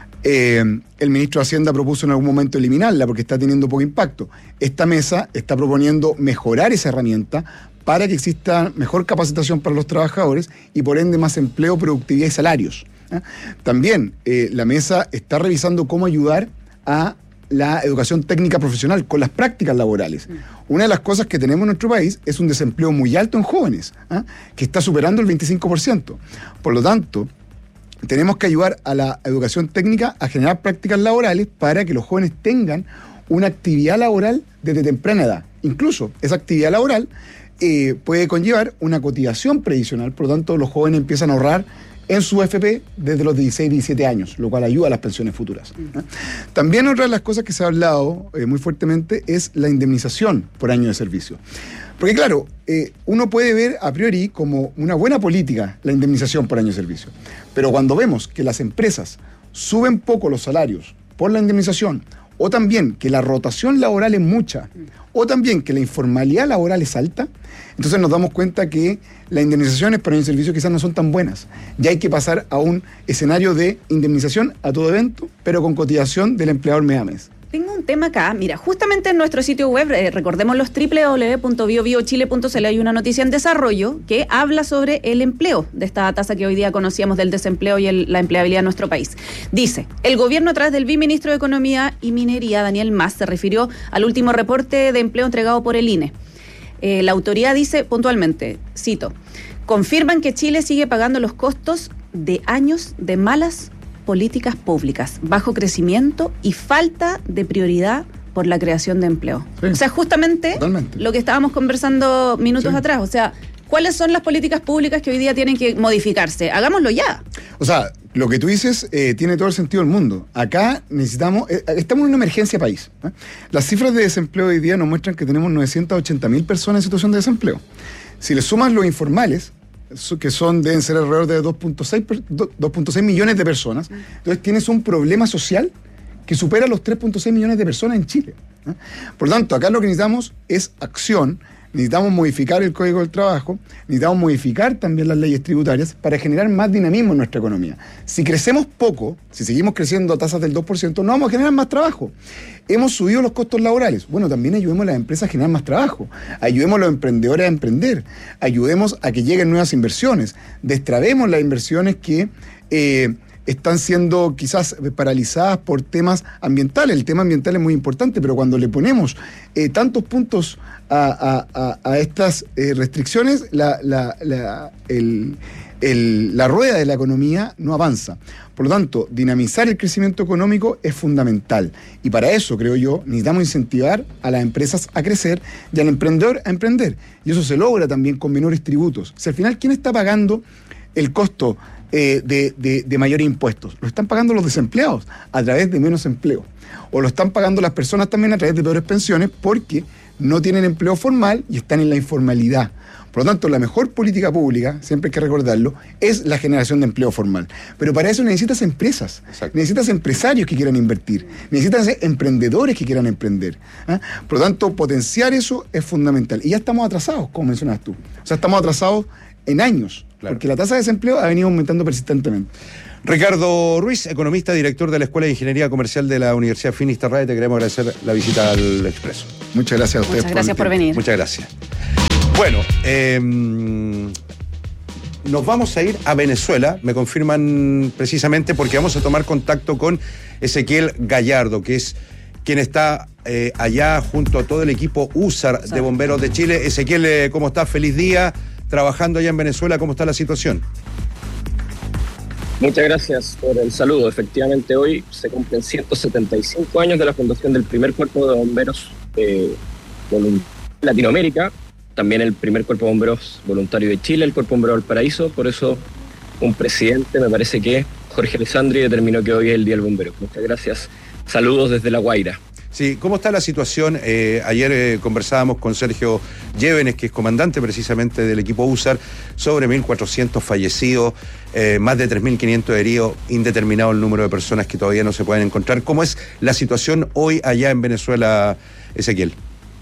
Eh, el ministro de Hacienda propuso en algún momento eliminarla porque está teniendo poco impacto. Esta mesa está proponiendo mejorar esa herramienta para que exista mejor capacitación para los trabajadores y por ende más empleo, productividad y salarios. ¿eh? También eh, la mesa está revisando cómo ayudar a la educación técnica profesional con las prácticas laborales. Una de las cosas que tenemos en nuestro país es un desempleo muy alto en jóvenes, ¿eh? que está superando el veinticinco por ciento. Por lo tanto, tenemos que ayudar a la educación técnica a generar prácticas laborales para que los jóvenes tengan una actividad laboral desde temprana edad. Incluso esa actividad laboral eh, puede conllevar una cotización previsional, por lo tanto los jóvenes empiezan a ahorrar en su F P desde los dieciséis, diecisiete años, lo cual ayuda a las pensiones futuras. ¿eh? También otra de las cosas que se ha hablado eh, muy fuertemente es la indemnización por año de servicio. Porque claro, eh, uno puede ver a priori como una buena política la indemnización por año de servicio, pero cuando vemos que las empresas suben poco los salarios por la indemnización, o también que la rotación laboral es mucha, o también que la informalidad laboral es alta, entonces nos damos cuenta que las indemnizaciones por año de servicio quizás no son tan buenas. Ya hay que pasar a un escenario de indemnización a todo evento, pero con cotización del empleador mes a mes. Tengo un tema acá, mira, justamente en nuestro sitio web, eh, recordemos los doble u doble u doble u punto bio bio chile punto c l, hay una noticia en desarrollo que habla sobre el empleo, de esta tasa que hoy día conocíamos del desempleo y el, la empleabilidad en nuestro país. Dice, el gobierno a través del viceministro de Economía y Minería, Daniel Mas, se refirió al último reporte de empleo entregado por el I N E. Eh, la autoridad dice puntualmente, cito, confirman que Chile sigue pagando los costos de años de malas políticas públicas, bajo crecimiento y falta de prioridad por la creación de empleo. Sí. O sea, justamente Totalmente. lo que estábamos conversando minutos Sí. atrás, o sea, ¿cuáles son las políticas públicas que hoy día tienen que modificarse? Hagámoslo ya. O sea, lo que tú dices eh, tiene todo el sentido del mundo. Acá necesitamos, eh, estamos en una emergencia país. ¿eh? Las cifras de desempleo hoy día nos muestran que tenemos novecientas ochenta mil personas en situación de desempleo. Si le sumas los informales, que son, deben ser alrededor de dos punto seis millones de personas, entonces tienes un problema social que supera los tres punto seis millones de personas en Chile. ¿eh? Por lo tanto, acá lo que necesitamos es acción. Necesitamos modificar el Código del Trabajo, necesitamos modificar también las leyes tributarias para generar más dinamismo en nuestra economía. Si crecemos poco, si seguimos creciendo a tasas del dos por ciento, no vamos a generar más trabajo. Hemos subido los costos laborales. Bueno, también ayudemos a las empresas a generar más trabajo. Ayudemos a los emprendedores a emprender. Ayudemos a que lleguen nuevas inversiones. Destrabemos las inversiones que... Eh, están siendo quizás paralizadas por temas ambientales. El tema ambiental es muy importante, pero cuando le ponemos eh, tantos puntos a, a, a, a estas eh, restricciones, la, la, la, el, el, la rueda de la economía no avanza. Por lo tanto, dinamizar el crecimiento económico es fundamental. Y para eso, creo yo, necesitamos incentivar a las empresas a crecer y al emprendedor a emprender. Y eso se logra también con menores tributos. Si al final, ¿quién está pagando el costo eh, de, de, de mayores impuestos? Lo están pagando los desempleados a través de menos empleo. O lo están pagando las personas también a través de peores pensiones porque no tienen empleo formal y están en la informalidad. Por lo tanto, la mejor política pública, siempre hay que recordarlo, es la generación de empleo formal. Pero para eso necesitas empresas, Exacto. necesitas empresarios que quieran invertir, necesitas emprendedores que quieran emprender. ¿eh? Por lo tanto, potenciar eso es fundamental. Y ya estamos atrasados, como mencionas tú. O sea, estamos atrasados en años, claro. porque la tasa de desempleo ha venido aumentando persistentemente. Ricardo Ruiz, economista, director de la Escuela de Ingeniería Comercial de la Universidad Finisterrae, te queremos agradecer la visita al Expreso. Muchas gracias a ustedes. Muchas gracias por, por venir. Muchas gracias. Bueno, eh, nos vamos a ir a Venezuela, me confirman precisamente porque vamos a tomar contacto con Ezequiel Gallardo, que es quien está eh, allá junto a todo el equipo U S A R de Bomberos de Chile. Ezequiel, eh, ¿cómo estás? Feliz día, trabajando allá en Venezuela, ¿cómo está la situación? Muchas gracias por el saludo. Efectivamente, hoy se cumplen ciento setenta y cinco años de la fundación del primer cuerpo de bomberos de Latinoamérica, también el primer cuerpo de bomberos voluntario de Chile, el Cuerpo Bombero Valparaíso. Por eso un presidente, me parece que Jorge Alessandri, determinó que hoy es el Día del Bombero. Muchas gracias. Saludos desde La Guaira. Sí, ¿cómo está la situación? Eh, ayer eh, conversábamos con Sergio Llévenes, que es comandante precisamente del equipo U S A R, sobre mil cuatrocientos fallecidos, eh, más de tres mil quinientos heridos, indeterminado el número de personas que todavía no se pueden encontrar. ¿Cómo es la situación hoy allá en Venezuela, Ezequiel?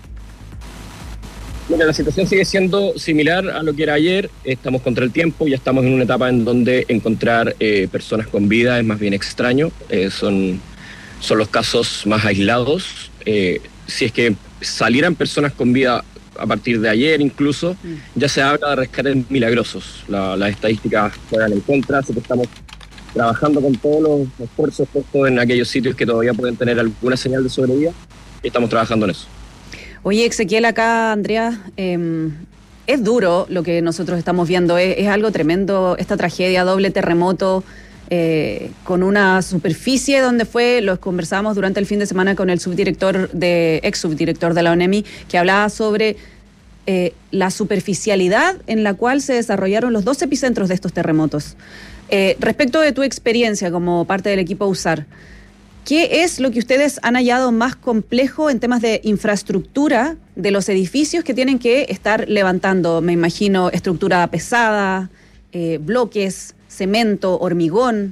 Mira, la situación sigue siendo similar a lo que era ayer. Estamos contra el tiempo, ya estamos en una etapa en donde encontrar eh, personas con vida es más bien extraño. Eh, son... Son los casos más aislados. Eh, si es que salieran personas con vida a partir de ayer incluso, mm. ya se habla de rescates milagrosos. La, las estadísticas juegan en contra, así que estamos trabajando con todos los esfuerzos puestos en aquellos sitios que todavía pueden tener alguna señal de sobrevida, y estamos trabajando en eso. Oye, Ezequiel, acá, Andrea, eh, es duro lo que nosotros estamos viendo, es, es algo tremendo, esta tragedia, doble terremoto, Eh, con una superficie donde fue, los conversamos durante el fin de semana con el subdirector de, ex subdirector de la ONEMI, que hablaba sobre eh, la superficialidad en la cual se desarrollaron los dos epicentros de estos terremotos. Eh, respecto de tu experiencia como parte del equipo U S A R, ¿qué es lo que ustedes han hallado más complejo en temas de infraestructura de los edificios que tienen que estar levantando? Me imagino estructura pesada, eh, bloques, cemento, hormigón.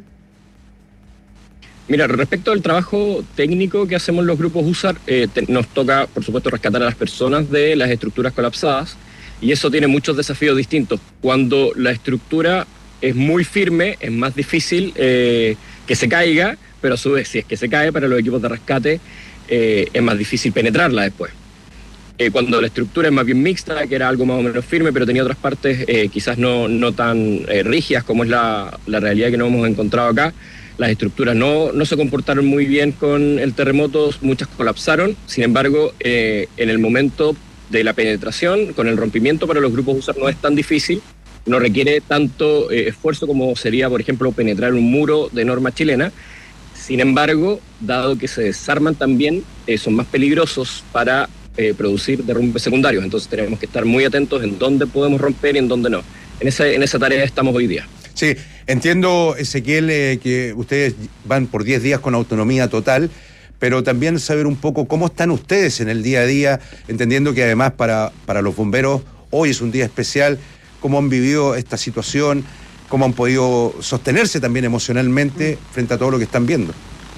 Mira, respecto al trabajo técnico que hacemos los grupos U S A R, eh, te, nos toca, por supuesto, rescatar a las personas de las estructuras colapsadas, y eso tiene muchos desafíos distintos. Cuando la estructura es muy firme, es más difícil eh, que se caiga, pero a su vez, si es que se cae, para los equipos de rescate eh, es más difícil penetrarla después. Eh, cuando la estructura es más bien mixta, que era algo más o menos firme, pero tenía otras partes eh, quizás no, no tan eh, rígidas como es la, la realidad que nos hemos encontrado acá, las estructuras no, no se comportaron muy bien con el terremoto, muchas colapsaron. Sin embargo, eh, en el momento de la penetración, con el rompimiento, para los grupos U S A R no es tan difícil, no requiere tanto eh, esfuerzo como sería, por ejemplo, penetrar un muro de norma chilena. Sin embargo, dado que se desarman también, eh, son más peligrosos para Eh, producir derrumbes secundarios, entonces tenemos que estar muy atentos en dónde podemos romper y en dónde no. En esa, en esa tarea estamos hoy día. Sí, entiendo, Ezequiel, eh, que ustedes van por diez días con autonomía total, pero también saber un poco cómo están ustedes en el día a día, entendiendo que además para, para los bomberos hoy es un día especial, cómo han vivido esta situación, cómo han podido sostenerse también emocionalmente frente a todo lo que están viendo.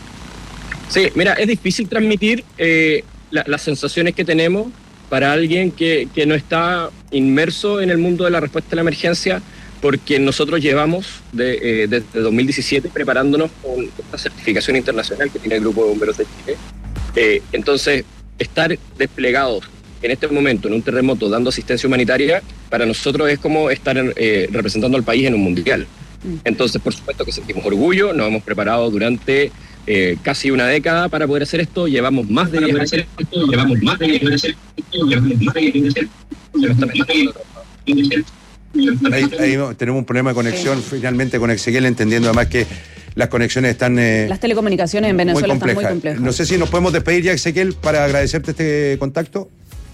Sí, mira, es difícil transmitir eh, La, las sensaciones que tenemos para alguien que, que no está inmerso en el mundo de la respuesta a la emergencia, porque nosotros llevamos de, eh, desde dos mil diecisiete preparándonos con esta certificación internacional que tiene el Grupo de Bomberos de Chile. Eh, entonces, estar desplegados en este momento en un terremoto dando asistencia humanitaria, para nosotros es como estar eh, representando al país en un mundial. Entonces, por supuesto que sentimos orgullo, nos hemos preparado durante eh, casi una década para poder hacer esto, llevamos más de diez años hacer esto, llevamos más de diez años hacer esto, llevamos más de diez años hacer esto. Ahí, ahí tenemos un problema de conexión sí. finalmente con Ezequiel, entendiendo además que las conexiones están... Eh, las telecomunicaciones en Venezuela muy están muy complejas. No sé si nos podemos despedir ya, Ezequiel, para agradecerte este contacto.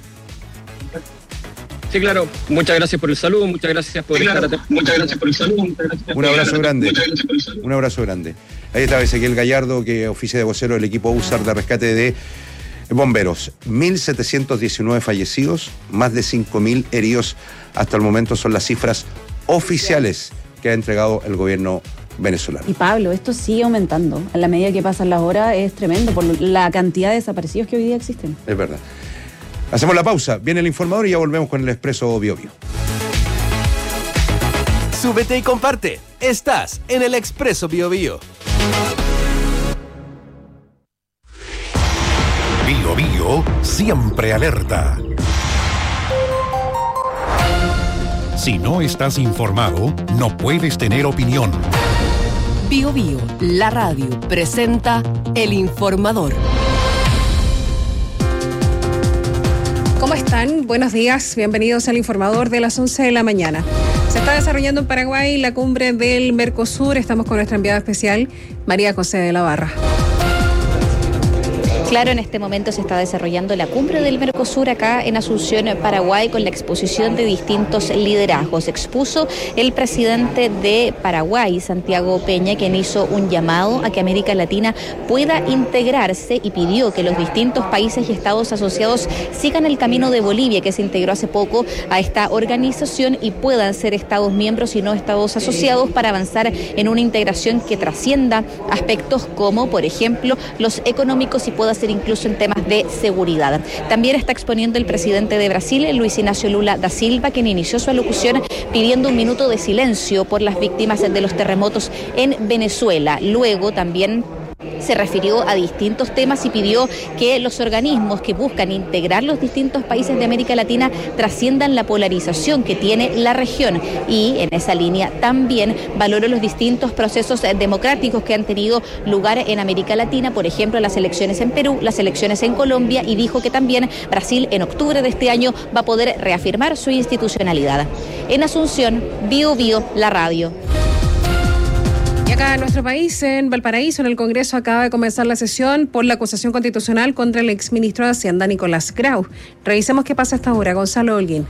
Sí, claro. Muchas gracias por el saludo, muchas gracias por sí, estar claro. Muchas gracias por el saludo. Muchas gracias un abrazo grande. Un abrazo grande. Ahí está Ezequiel Gallardo, que oficia de vocero del equipo U S A R de rescate de bomberos. mil setecientos diecinueve fallecidos, más de cinco mil heridos hasta el momento son las cifras oficiales que ha entregado el gobierno venezolano. Y Pablo, esto sigue aumentando. A la medida que pasan las horas es tremendo por la cantidad de desaparecidos que hoy día existen. Es verdad. Hacemos la pausa, viene el informador y ya volvemos con el Expreso Bio Bio. Súbete y comparte. Estás en el Expreso Bio Bio. Bio Bio siempre alerta. Si no estás informado, no puedes tener opinión. Bio Bio, la radio, presenta El Informador. ¿Cómo están? Buenos días, bienvenidos al Informador de las once de la mañana. Se está desarrollando en Paraguay la cumbre del Mercosur. Estamos con nuestra enviada especial, María José de la Barra. Claro, en este momento se está desarrollando la cumbre del Mercosur acá en Asunción, Paraguay, con la exposición de distintos liderazgos. Expuso el presidente de Paraguay, Santiago Peña, quien hizo un llamado a que América Latina pueda integrarse y pidió que los distintos países y estados asociados sigan el camino de Bolivia, que se integró hace poco a esta organización, y puedan ser estados miembros y no estados asociados para avanzar en una integración que trascienda aspectos como, por ejemplo, los económicos y pueda ser incluso en temas de seguridad. También está exponiendo el presidente de Brasil, Luis Ignacio Lula da Silva, quien inició su alocución pidiendo un minuto de silencio por las víctimas de los terremotos en Venezuela. Luego también se refirió a distintos temas y pidió que los organismos que buscan integrar los distintos países de América Latina trasciendan la polarización que tiene la región, y en esa línea también valoró los distintos procesos democráticos que han tenido lugar en América Latina, por ejemplo las elecciones en Perú, las elecciones en Colombia, y dijo que también Brasil en octubre de este año va a poder reafirmar su institucionalidad. En Asunción, Bio Bio, la radio. Acá en nuestro país, en Valparaíso, en el Congreso, acaba de comenzar la sesión por la acusación constitucional contra el exministro de Hacienda, Nicolás Grau. Revisemos qué pasa hasta ahora. Gonzalo Holguín.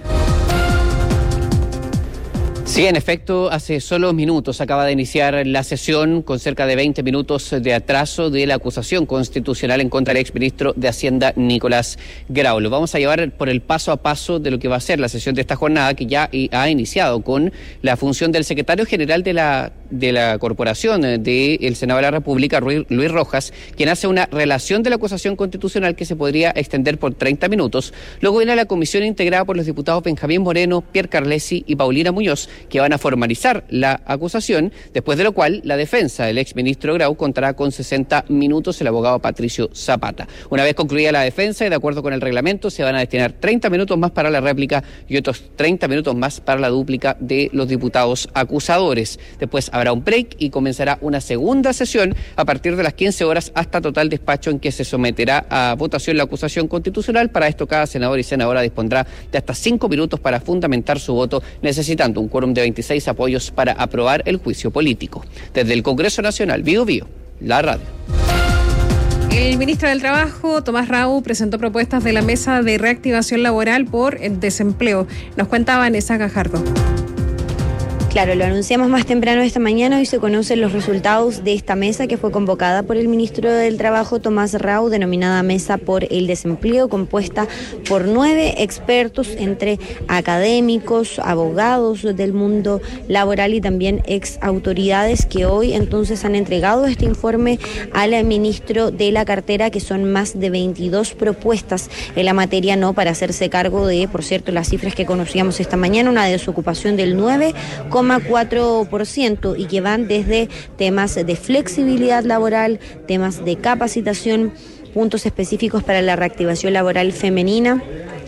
Sí, en efecto, hace solo minutos acaba de iniciar la sesión con cerca de veinte minutos de atraso de la acusación constitucional en contra del exministro de Hacienda, Nicolás Grau. Lo vamos a llevar por el paso a paso de lo que va a ser la sesión de esta jornada, que ya ha iniciado con la función del secretario general de la, de la Corporación del Senado de la República, Luis Rojas, quien hace una relación de la acusación constitucional que se podría extender por treinta minutos. Luego viene la comisión integrada por los diputados Benjamín Moreno, Pierre Carlesi y Paulina Muñoz, que van a formalizar la acusación, después de lo cual la defensa del exministro Grau contará con sesenta minutos el abogado Patricio Zapata. Una vez concluida la defensa y de acuerdo con el reglamento, se van a destinar treinta minutos más para la réplica y otros treinta minutos más para la dúplica de los diputados acusadores. Después habrá un break y comenzará una segunda sesión a partir de las quince horas hasta total despacho, en que se someterá a votación la acusación constitucional. Para esto, cada senador y senadora dispondrá de hasta cinco minutos para fundamentar su voto, necesitando un quórum de veintiséis apoyos para aprobar el juicio político. Desde el Congreso Nacional, Bio Bio, la radio. El ministro del Trabajo, Tomás Rau, presentó propuestas de la Mesa de Reactivación Laboral por el Desempleo. Nos cuenta Vanessa Gajardo. Claro, lo anunciamos más temprano esta mañana. Hoy se conocen los resultados de esta mesa que fue convocada por el ministro del Trabajo, Tomás Rau, denominada Mesa por el Desempleo, compuesta por nueve expertos, entre académicos, abogados del mundo laboral y también ex autoridades, que hoy entonces han entregado este informe al ministro de la cartera, que son más de veintidós propuestas en la materia, no para hacerse cargo de, por cierto, las cifras que conocíamos esta mañana, una desocupación del nueve coma cuatro por ciento, y que van desde temas de flexibilidad laboral, temas de capacitación, puntos específicos para la reactivación laboral femenina,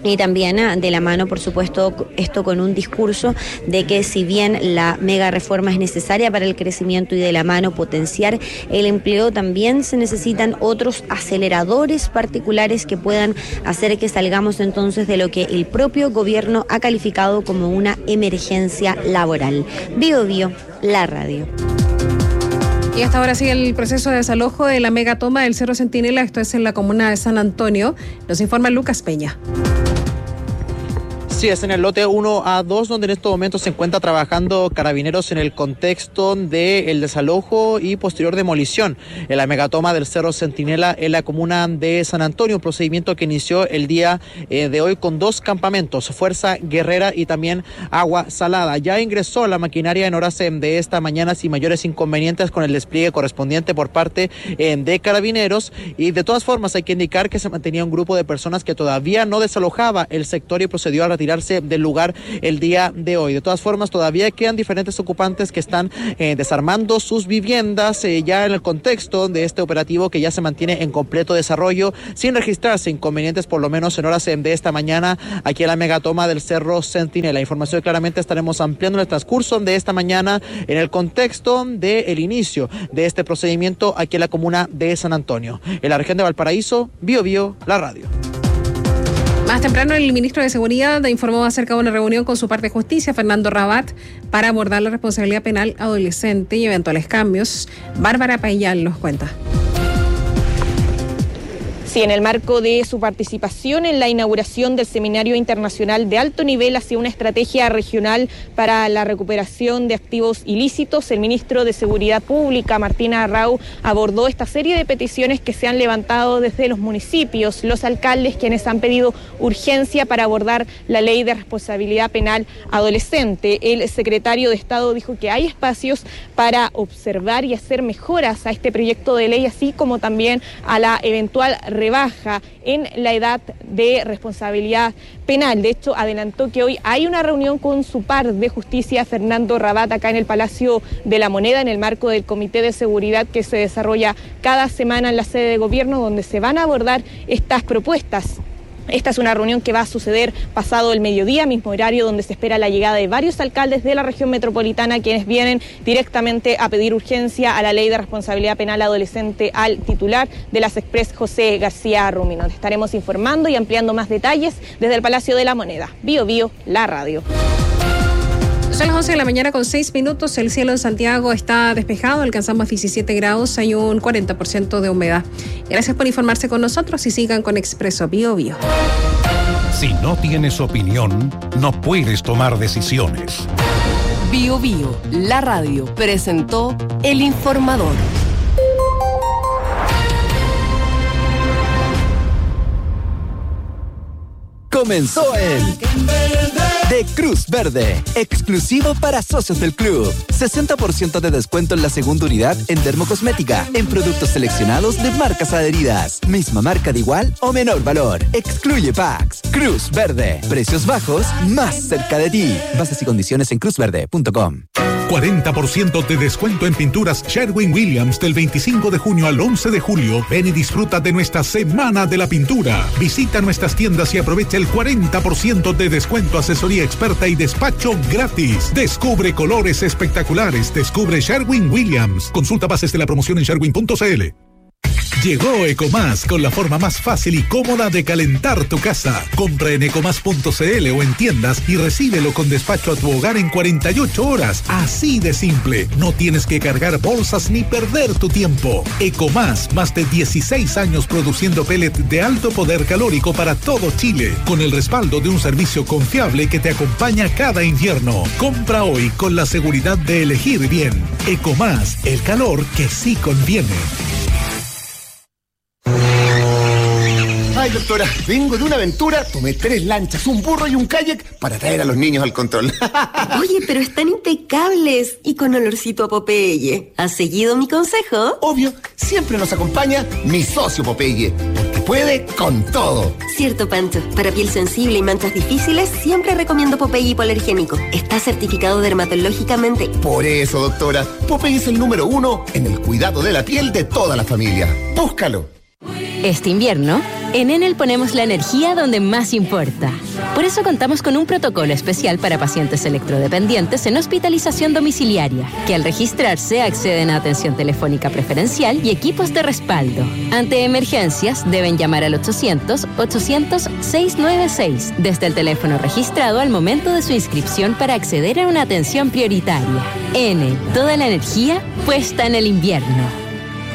Y también de la mano, por supuesto, esto con un discurso de que si bien la mega reforma es necesaria para el crecimiento y de la mano potenciar el empleo, también se necesitan otros aceleradores particulares que puedan hacer que salgamos entonces de lo que el propio gobierno ha calificado como una emergencia laboral. Bio Bio, la radio. Y hasta ahora sigue el proceso de desalojo de la megatoma del Cerro Centinela, esto es en la comuna de San Antonio. Nos informa Lucas Peña. Sí, es en el lote uno a dos, donde en estos momentos se encuentra trabajando Carabineros en el contexto del desalojo y posterior demolición en la megatoma del Cerro Centinela en la comuna de San Antonio, un procedimiento que inició el día eh, de hoy con dos campamentos, Fuerza Guerrera y también Agua Salada. Ya ingresó la maquinaria en horas eh, de esta mañana sin mayores inconvenientes con el despliegue correspondiente por parte eh, de Carabineros, y de todas formas hay que indicar que se mantenía un grupo de personas que todavía no desalojaba el sector y procedió a retirar del lugar el día de hoy. De todas formas, todavía quedan diferentes ocupantes que están eh, desarmando sus viviendas eh, ya en el contexto de este operativo que ya se mantiene en completo desarrollo, sin registrarse inconvenientes, por lo menos en horas eh, de esta mañana, aquí en la megatoma del Cerro Centinela. Información que claramente estaremos ampliando en el transcurso de esta mañana en el contexto del inicio de este procedimiento aquí en la comuna de San Antonio. En la región de Valparaíso, Bio Bio, la radio. Más temprano, el ministro de Seguridad informó acerca de una reunión con su parte de justicia, Fernando Rabat, para abordar la responsabilidad penal adolescente y eventuales cambios. Bárbara Payán nos cuenta. Sí, en el marco de su participación en la inauguración del Seminario Internacional de Alto Nivel hacia una estrategia regional para la recuperación de activos ilícitos, el ministro de Seguridad Pública, Martín Arrau, abordó esta serie de peticiones que se han levantado desde los municipios, los alcaldes, quienes han pedido urgencia para abordar la ley de responsabilidad penal adolescente. El secretario de Estado dijo que hay espacios para observar y hacer mejoras a este proyecto de ley, así como también a la eventual rebaja en la edad de responsabilidad penal. De hecho, adelantó que hoy hay una reunión con su par de justicia, Fernando Rabat, acá en el Palacio de la Moneda, en el marco del Comité de Seguridad que se desarrolla cada semana en la sede de gobierno, donde se van a abordar estas propuestas. Esta es una reunión que va a suceder pasado el mediodía, mismo horario donde se espera la llegada de varios alcaldes de la región metropolitana, quienes vienen directamente a pedir urgencia a la ley de responsabilidad penal adolescente al titular de las Express, José García Rumino. Estaremos informando y ampliando más detalles desde el Palacio de la Moneda. Bio Bio, la radio. Son las once de la mañana con seis minutos, el cielo en Santiago está despejado, alcanzamos diecisiete grados, hay un cuarenta por ciento de humedad. Gracias por informarse con nosotros y sigan con Expreso Bio Bio. Si no tienes opinión, no puedes tomar decisiones. Bio Bio, la radio, presentó El Informador. Comenzó el de Cruz Verde, exclusivo para socios del club. sesenta por ciento de descuento en la segunda unidad en dermocosmética, en productos seleccionados de marcas adheridas. Misma marca de igual o menor valor. Excluye packs. Cruz Verde, precios bajos, más cerca de ti. Bases y condiciones en cruz verde punto com. cuarenta por ciento de descuento en pinturas Sherwin-Williams del veinticinco de junio al once de julio. Ven y disfruta de nuestra Semana de la Pintura. Visita nuestras tiendas y aprovecha el cuarenta por ciento de descuento, asesoría experta y despacho gratis. Descubre colores espectaculares. Descubre Sherwin-Williams. Consulta bases de la promoción en sherwin punto c l. Llegó Ecomás con la forma más fácil y cómoda de calentar tu casa. Compra en ecomás punto c l o en tiendas y recíbelo con despacho a tu hogar en cuarenta y ocho horas. Así de simple. No tienes que cargar bolsas ni perder tu tiempo. Ecomás, más de dieciséis años produciendo pellet de alto poder calórico para todo Chile, con el respaldo de un servicio confiable que te acompaña cada invierno. Compra hoy con la seguridad de elegir bien. Ecomás, el calor que sí conviene. Ay, doctora, vengo de una aventura, tomé tres lanchas, un burro y un kayak para traer a los niños al control. Oye, pero están impecables y con olorcito a Popeye. ¿Has seguido mi consejo? Obvio, siempre nos acompaña mi socio Popeye, porque puede con todo. Cierto, Pancho. Para piel sensible y manchas difíciles, siempre recomiendo Popeye hipoalergénico. Está certificado dermatológicamente. Por eso, doctora, Popeye es el número uno en el cuidado de la piel de toda la familia. Búscalo. Este invierno, En Enel ponemos la energía donde más importa. Por eso contamos con un protocolo especial para pacientes electrodependientes en hospitalización domiciliaria, que al registrarse acceden a atención telefónica preferencial y equipos de respaldo. Ante emergencias, deben llamar al ochocientos, ochocientos, seiscientos noventa y seis desde el teléfono registrado al momento de su inscripción para acceder a una atención prioritaria. Enel, toda la energía puesta en el invierno.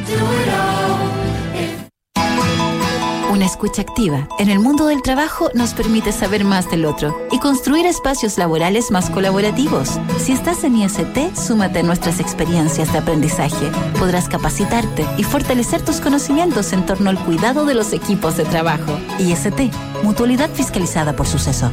Una escucha activa en el mundo del trabajo nos permite saber más del otro y construir espacios laborales más colaborativos. Si estás en I S T, súmate a nuestras experiencias de aprendizaje. Podrás capacitarte y fortalecer tus conocimientos en torno al cuidado de los equipos de trabajo. I S T, mutualidad fiscalizada por Suceso.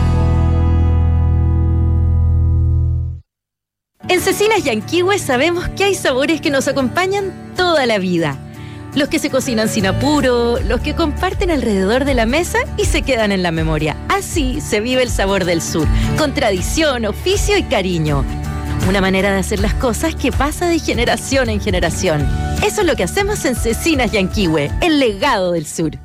En Cecinas Yanquihue sabemos que hay sabores que nos acompañan toda la vida. Los que se cocinan sin apuro, los que comparten alrededor de la mesa y se quedan en la memoria. Así se vive el sabor del sur, con tradición, oficio y cariño. Una manera de hacer las cosas que pasa de generación en generación. Eso es lo que hacemos en Cecinas Yanquihue, el legado del sur.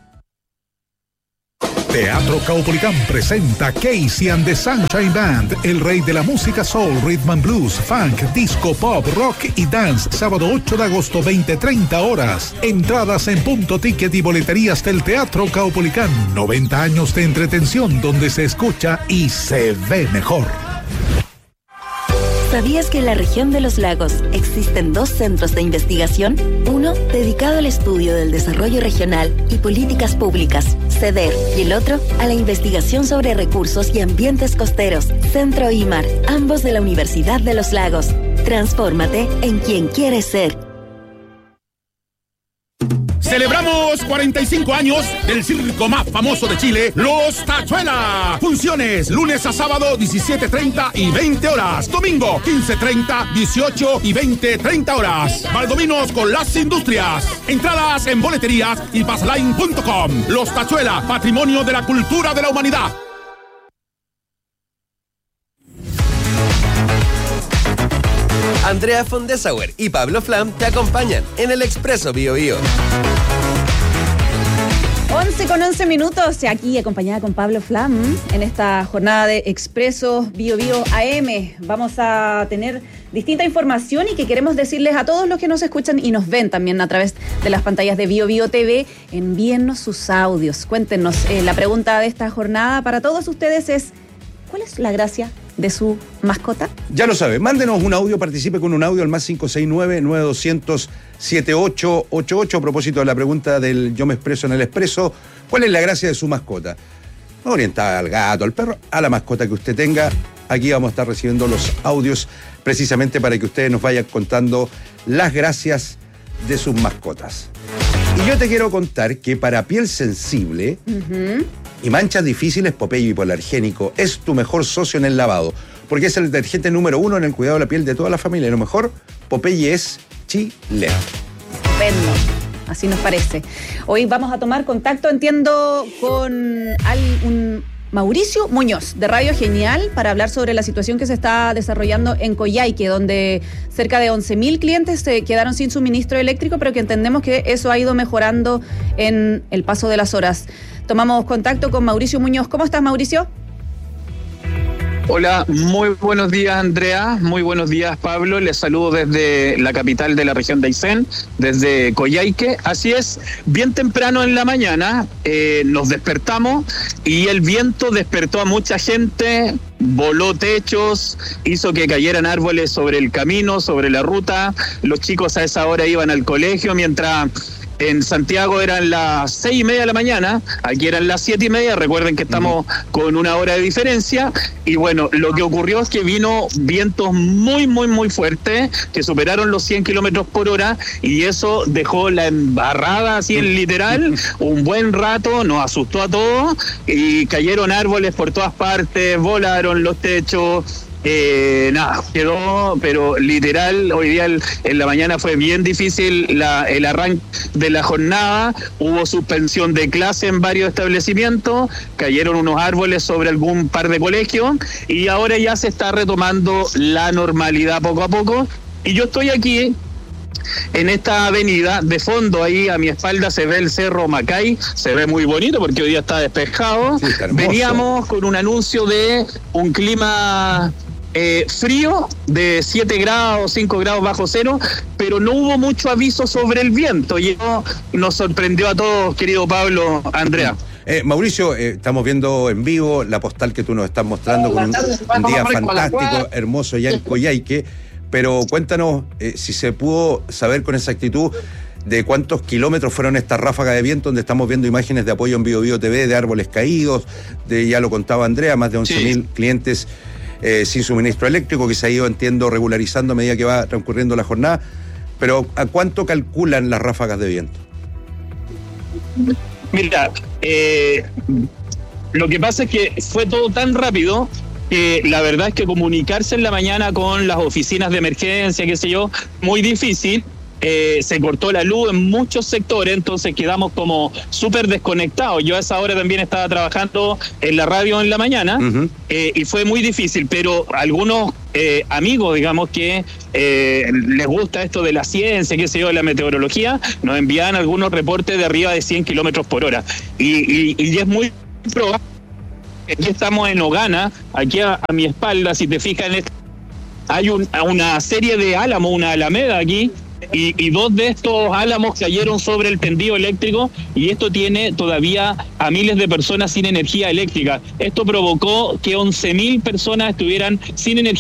Teatro Caupolicán presenta Casey and the Sunshine Band, el rey de la música soul, rhythm and blues, funk, disco, pop, rock y dance, sábado ocho de agosto, veinte treinta horas. Entradas en punto ticket y boleterías del Teatro Caupolicán. noventa años de entretención donde se escucha y se ve mejor. ¿Sabías que en la región de los lagos existen dos centros de investigación? Uno dedicado al estudio del desarrollo regional y políticas públicas, CEDER, y el otro a la investigación sobre recursos y ambientes costeros, Centro I M A R, ambos de la Universidad de los Lagos. Transfórmate en quien quieres ser. Celebramos cuarenta y cinco años del circo más famoso de Chile, Los Tachuela. Funciones lunes a sábado diecisiete treinta y veinte horas. Domingo quince treinta, dieciocho y veinte treinta horas. Valdominos con las industrias. Entradas en boleterías y passline punto com. Los Tachuela, patrimonio de la cultura de la humanidad. Andrea von Dessauer y Pablo Flam te acompañan en el Expreso Bio Bio. once con once minutos, aquí acompañada con Pablo Flam en esta jornada de Expreso Bio Bio A M. Vamos a tener distinta información y que queremos decirles a todos los que nos escuchan y nos ven también a través de las pantallas de Bio Bio T V, envíennos sus audios, cuéntenos. Eh, la pregunta de esta jornada para todos ustedes es: ¿cuál es la gracia de su mascota? Ya lo sabe, mándenos un audio, participe con un audio al más cinco seis nueve, nueve dos cero cero, siete ocho ocho ocho a propósito de la pregunta del Yo me expreso en el Expreso. ¿Cuál es la gracia de su mascota? No orientada al gato, al perro, a la mascota que usted tenga. Aquí vamos a estar recibiendo los audios precisamente para que ustedes nos vayan contando las gracias de sus mascotas. Y yo te quiero contar que para piel sensible uh-huh. y manchas difíciles, Popeye hipoalergénico es tu mejor socio en el lavado, porque es el detergente número uno en el cuidado de la piel de toda la familia. Y lo mejor, Popeye es chileno. Estupendo, así nos parece. Hoy vamos a tomar contacto, entiendo, con un Mauricio Muñoz, de Radio Genial, para hablar sobre la situación que se está desarrollando en Coyhaique, donde cerca de once mil clientes se quedaron sin suministro eléctrico, pero que entendemos que eso ha ido mejorando en el paso de las horas. Tomamos contacto con Mauricio Muñoz. ¿Cómo estás, Mauricio? Hola, muy buenos días, Andrea, muy buenos días, Pablo. Les saludo desde la capital de la región de Aysén, desde Coyhaique. Así es, bien temprano en la mañana eh, nos despertamos y el viento despertó a mucha gente, voló techos, hizo que cayeran árboles sobre el camino, sobre la ruta. Los chicos a esa hora iban al colegio, mientras en Santiago eran las seis y media de la mañana, aquí eran las siete y media, recuerden que estamos con una hora de diferencia, y bueno, lo que ocurrió es que vino vientos muy, muy, muy fuertes, que superaron los cien kilómetros por hora, y eso dejó la embarrada así en literal, un buen rato, nos asustó a todos, y cayeron árboles por todas partes, volaron los techos. Eh, nada, quedó, pero literal, hoy día el, en la mañana fue bien difícil la, el arranque de la jornada, hubo suspensión de clase en varios establecimientos, cayeron unos árboles sobre algún par de colegios y ahora ya se está retomando la normalidad poco a poco. Y yo estoy aquí en esta avenida. De fondo, ahí a mi espalda se ve el Cerro Macay, se ve muy bonito porque hoy día está despejado. Sí, está hermoso. Veníamos con un anuncio de un clima eh, frío de siete grados, cinco grados bajo cero, pero no hubo mucho aviso sobre el viento y eso nos sorprendió a todos, querido Pablo, Andrea. Eh, Mauricio, eh, estamos viendo en vivo la postal que tú nos estás mostrando con un, un día fantástico, hermoso ya en Coyhaique. Pero cuéntanos eh, si se pudo saber con exactitud de cuántos kilómetros fueron estas ráfagas de viento, donde estamos viendo imágenes de apoyo en Bio Bio T V de árboles caídos, de, ya lo contaba Andrea, más de once mil sí. clientes eh, sin suministro eléctrico, que se ha ido, entiendo, regularizando a medida que va transcurriendo la jornada. Pero ¿a cuánto calculan las ráfagas de viento? Mira, eh, lo que pasa es que fue todo tan rápido que la verdad es que comunicarse en la mañana con las oficinas de emergencia, qué sé yo, muy difícil. Eh, se cortó la luz en muchos sectores, entonces quedamos como súper desconectados. Yo a esa hora también estaba trabajando en la radio en la mañana, uh-huh. eh, y fue muy difícil, pero algunos eh, amigos, digamos, que eh, les gusta esto de la ciencia, qué sé yo, de la meteorología, nos envían algunos reportes de arriba de cien kilómetros por hora. Y, y, y es muy probable. Aquí estamos en Ogana, aquí a, a mi espalda, si te fijas, en este, hay un, una serie de álamos, una alameda aquí, y, y dos de estos álamos cayeron sobre el tendido eléctrico, y esto tiene todavía a miles de personas sin energía eléctrica. Esto provocó que once mil personas estuvieran sin energía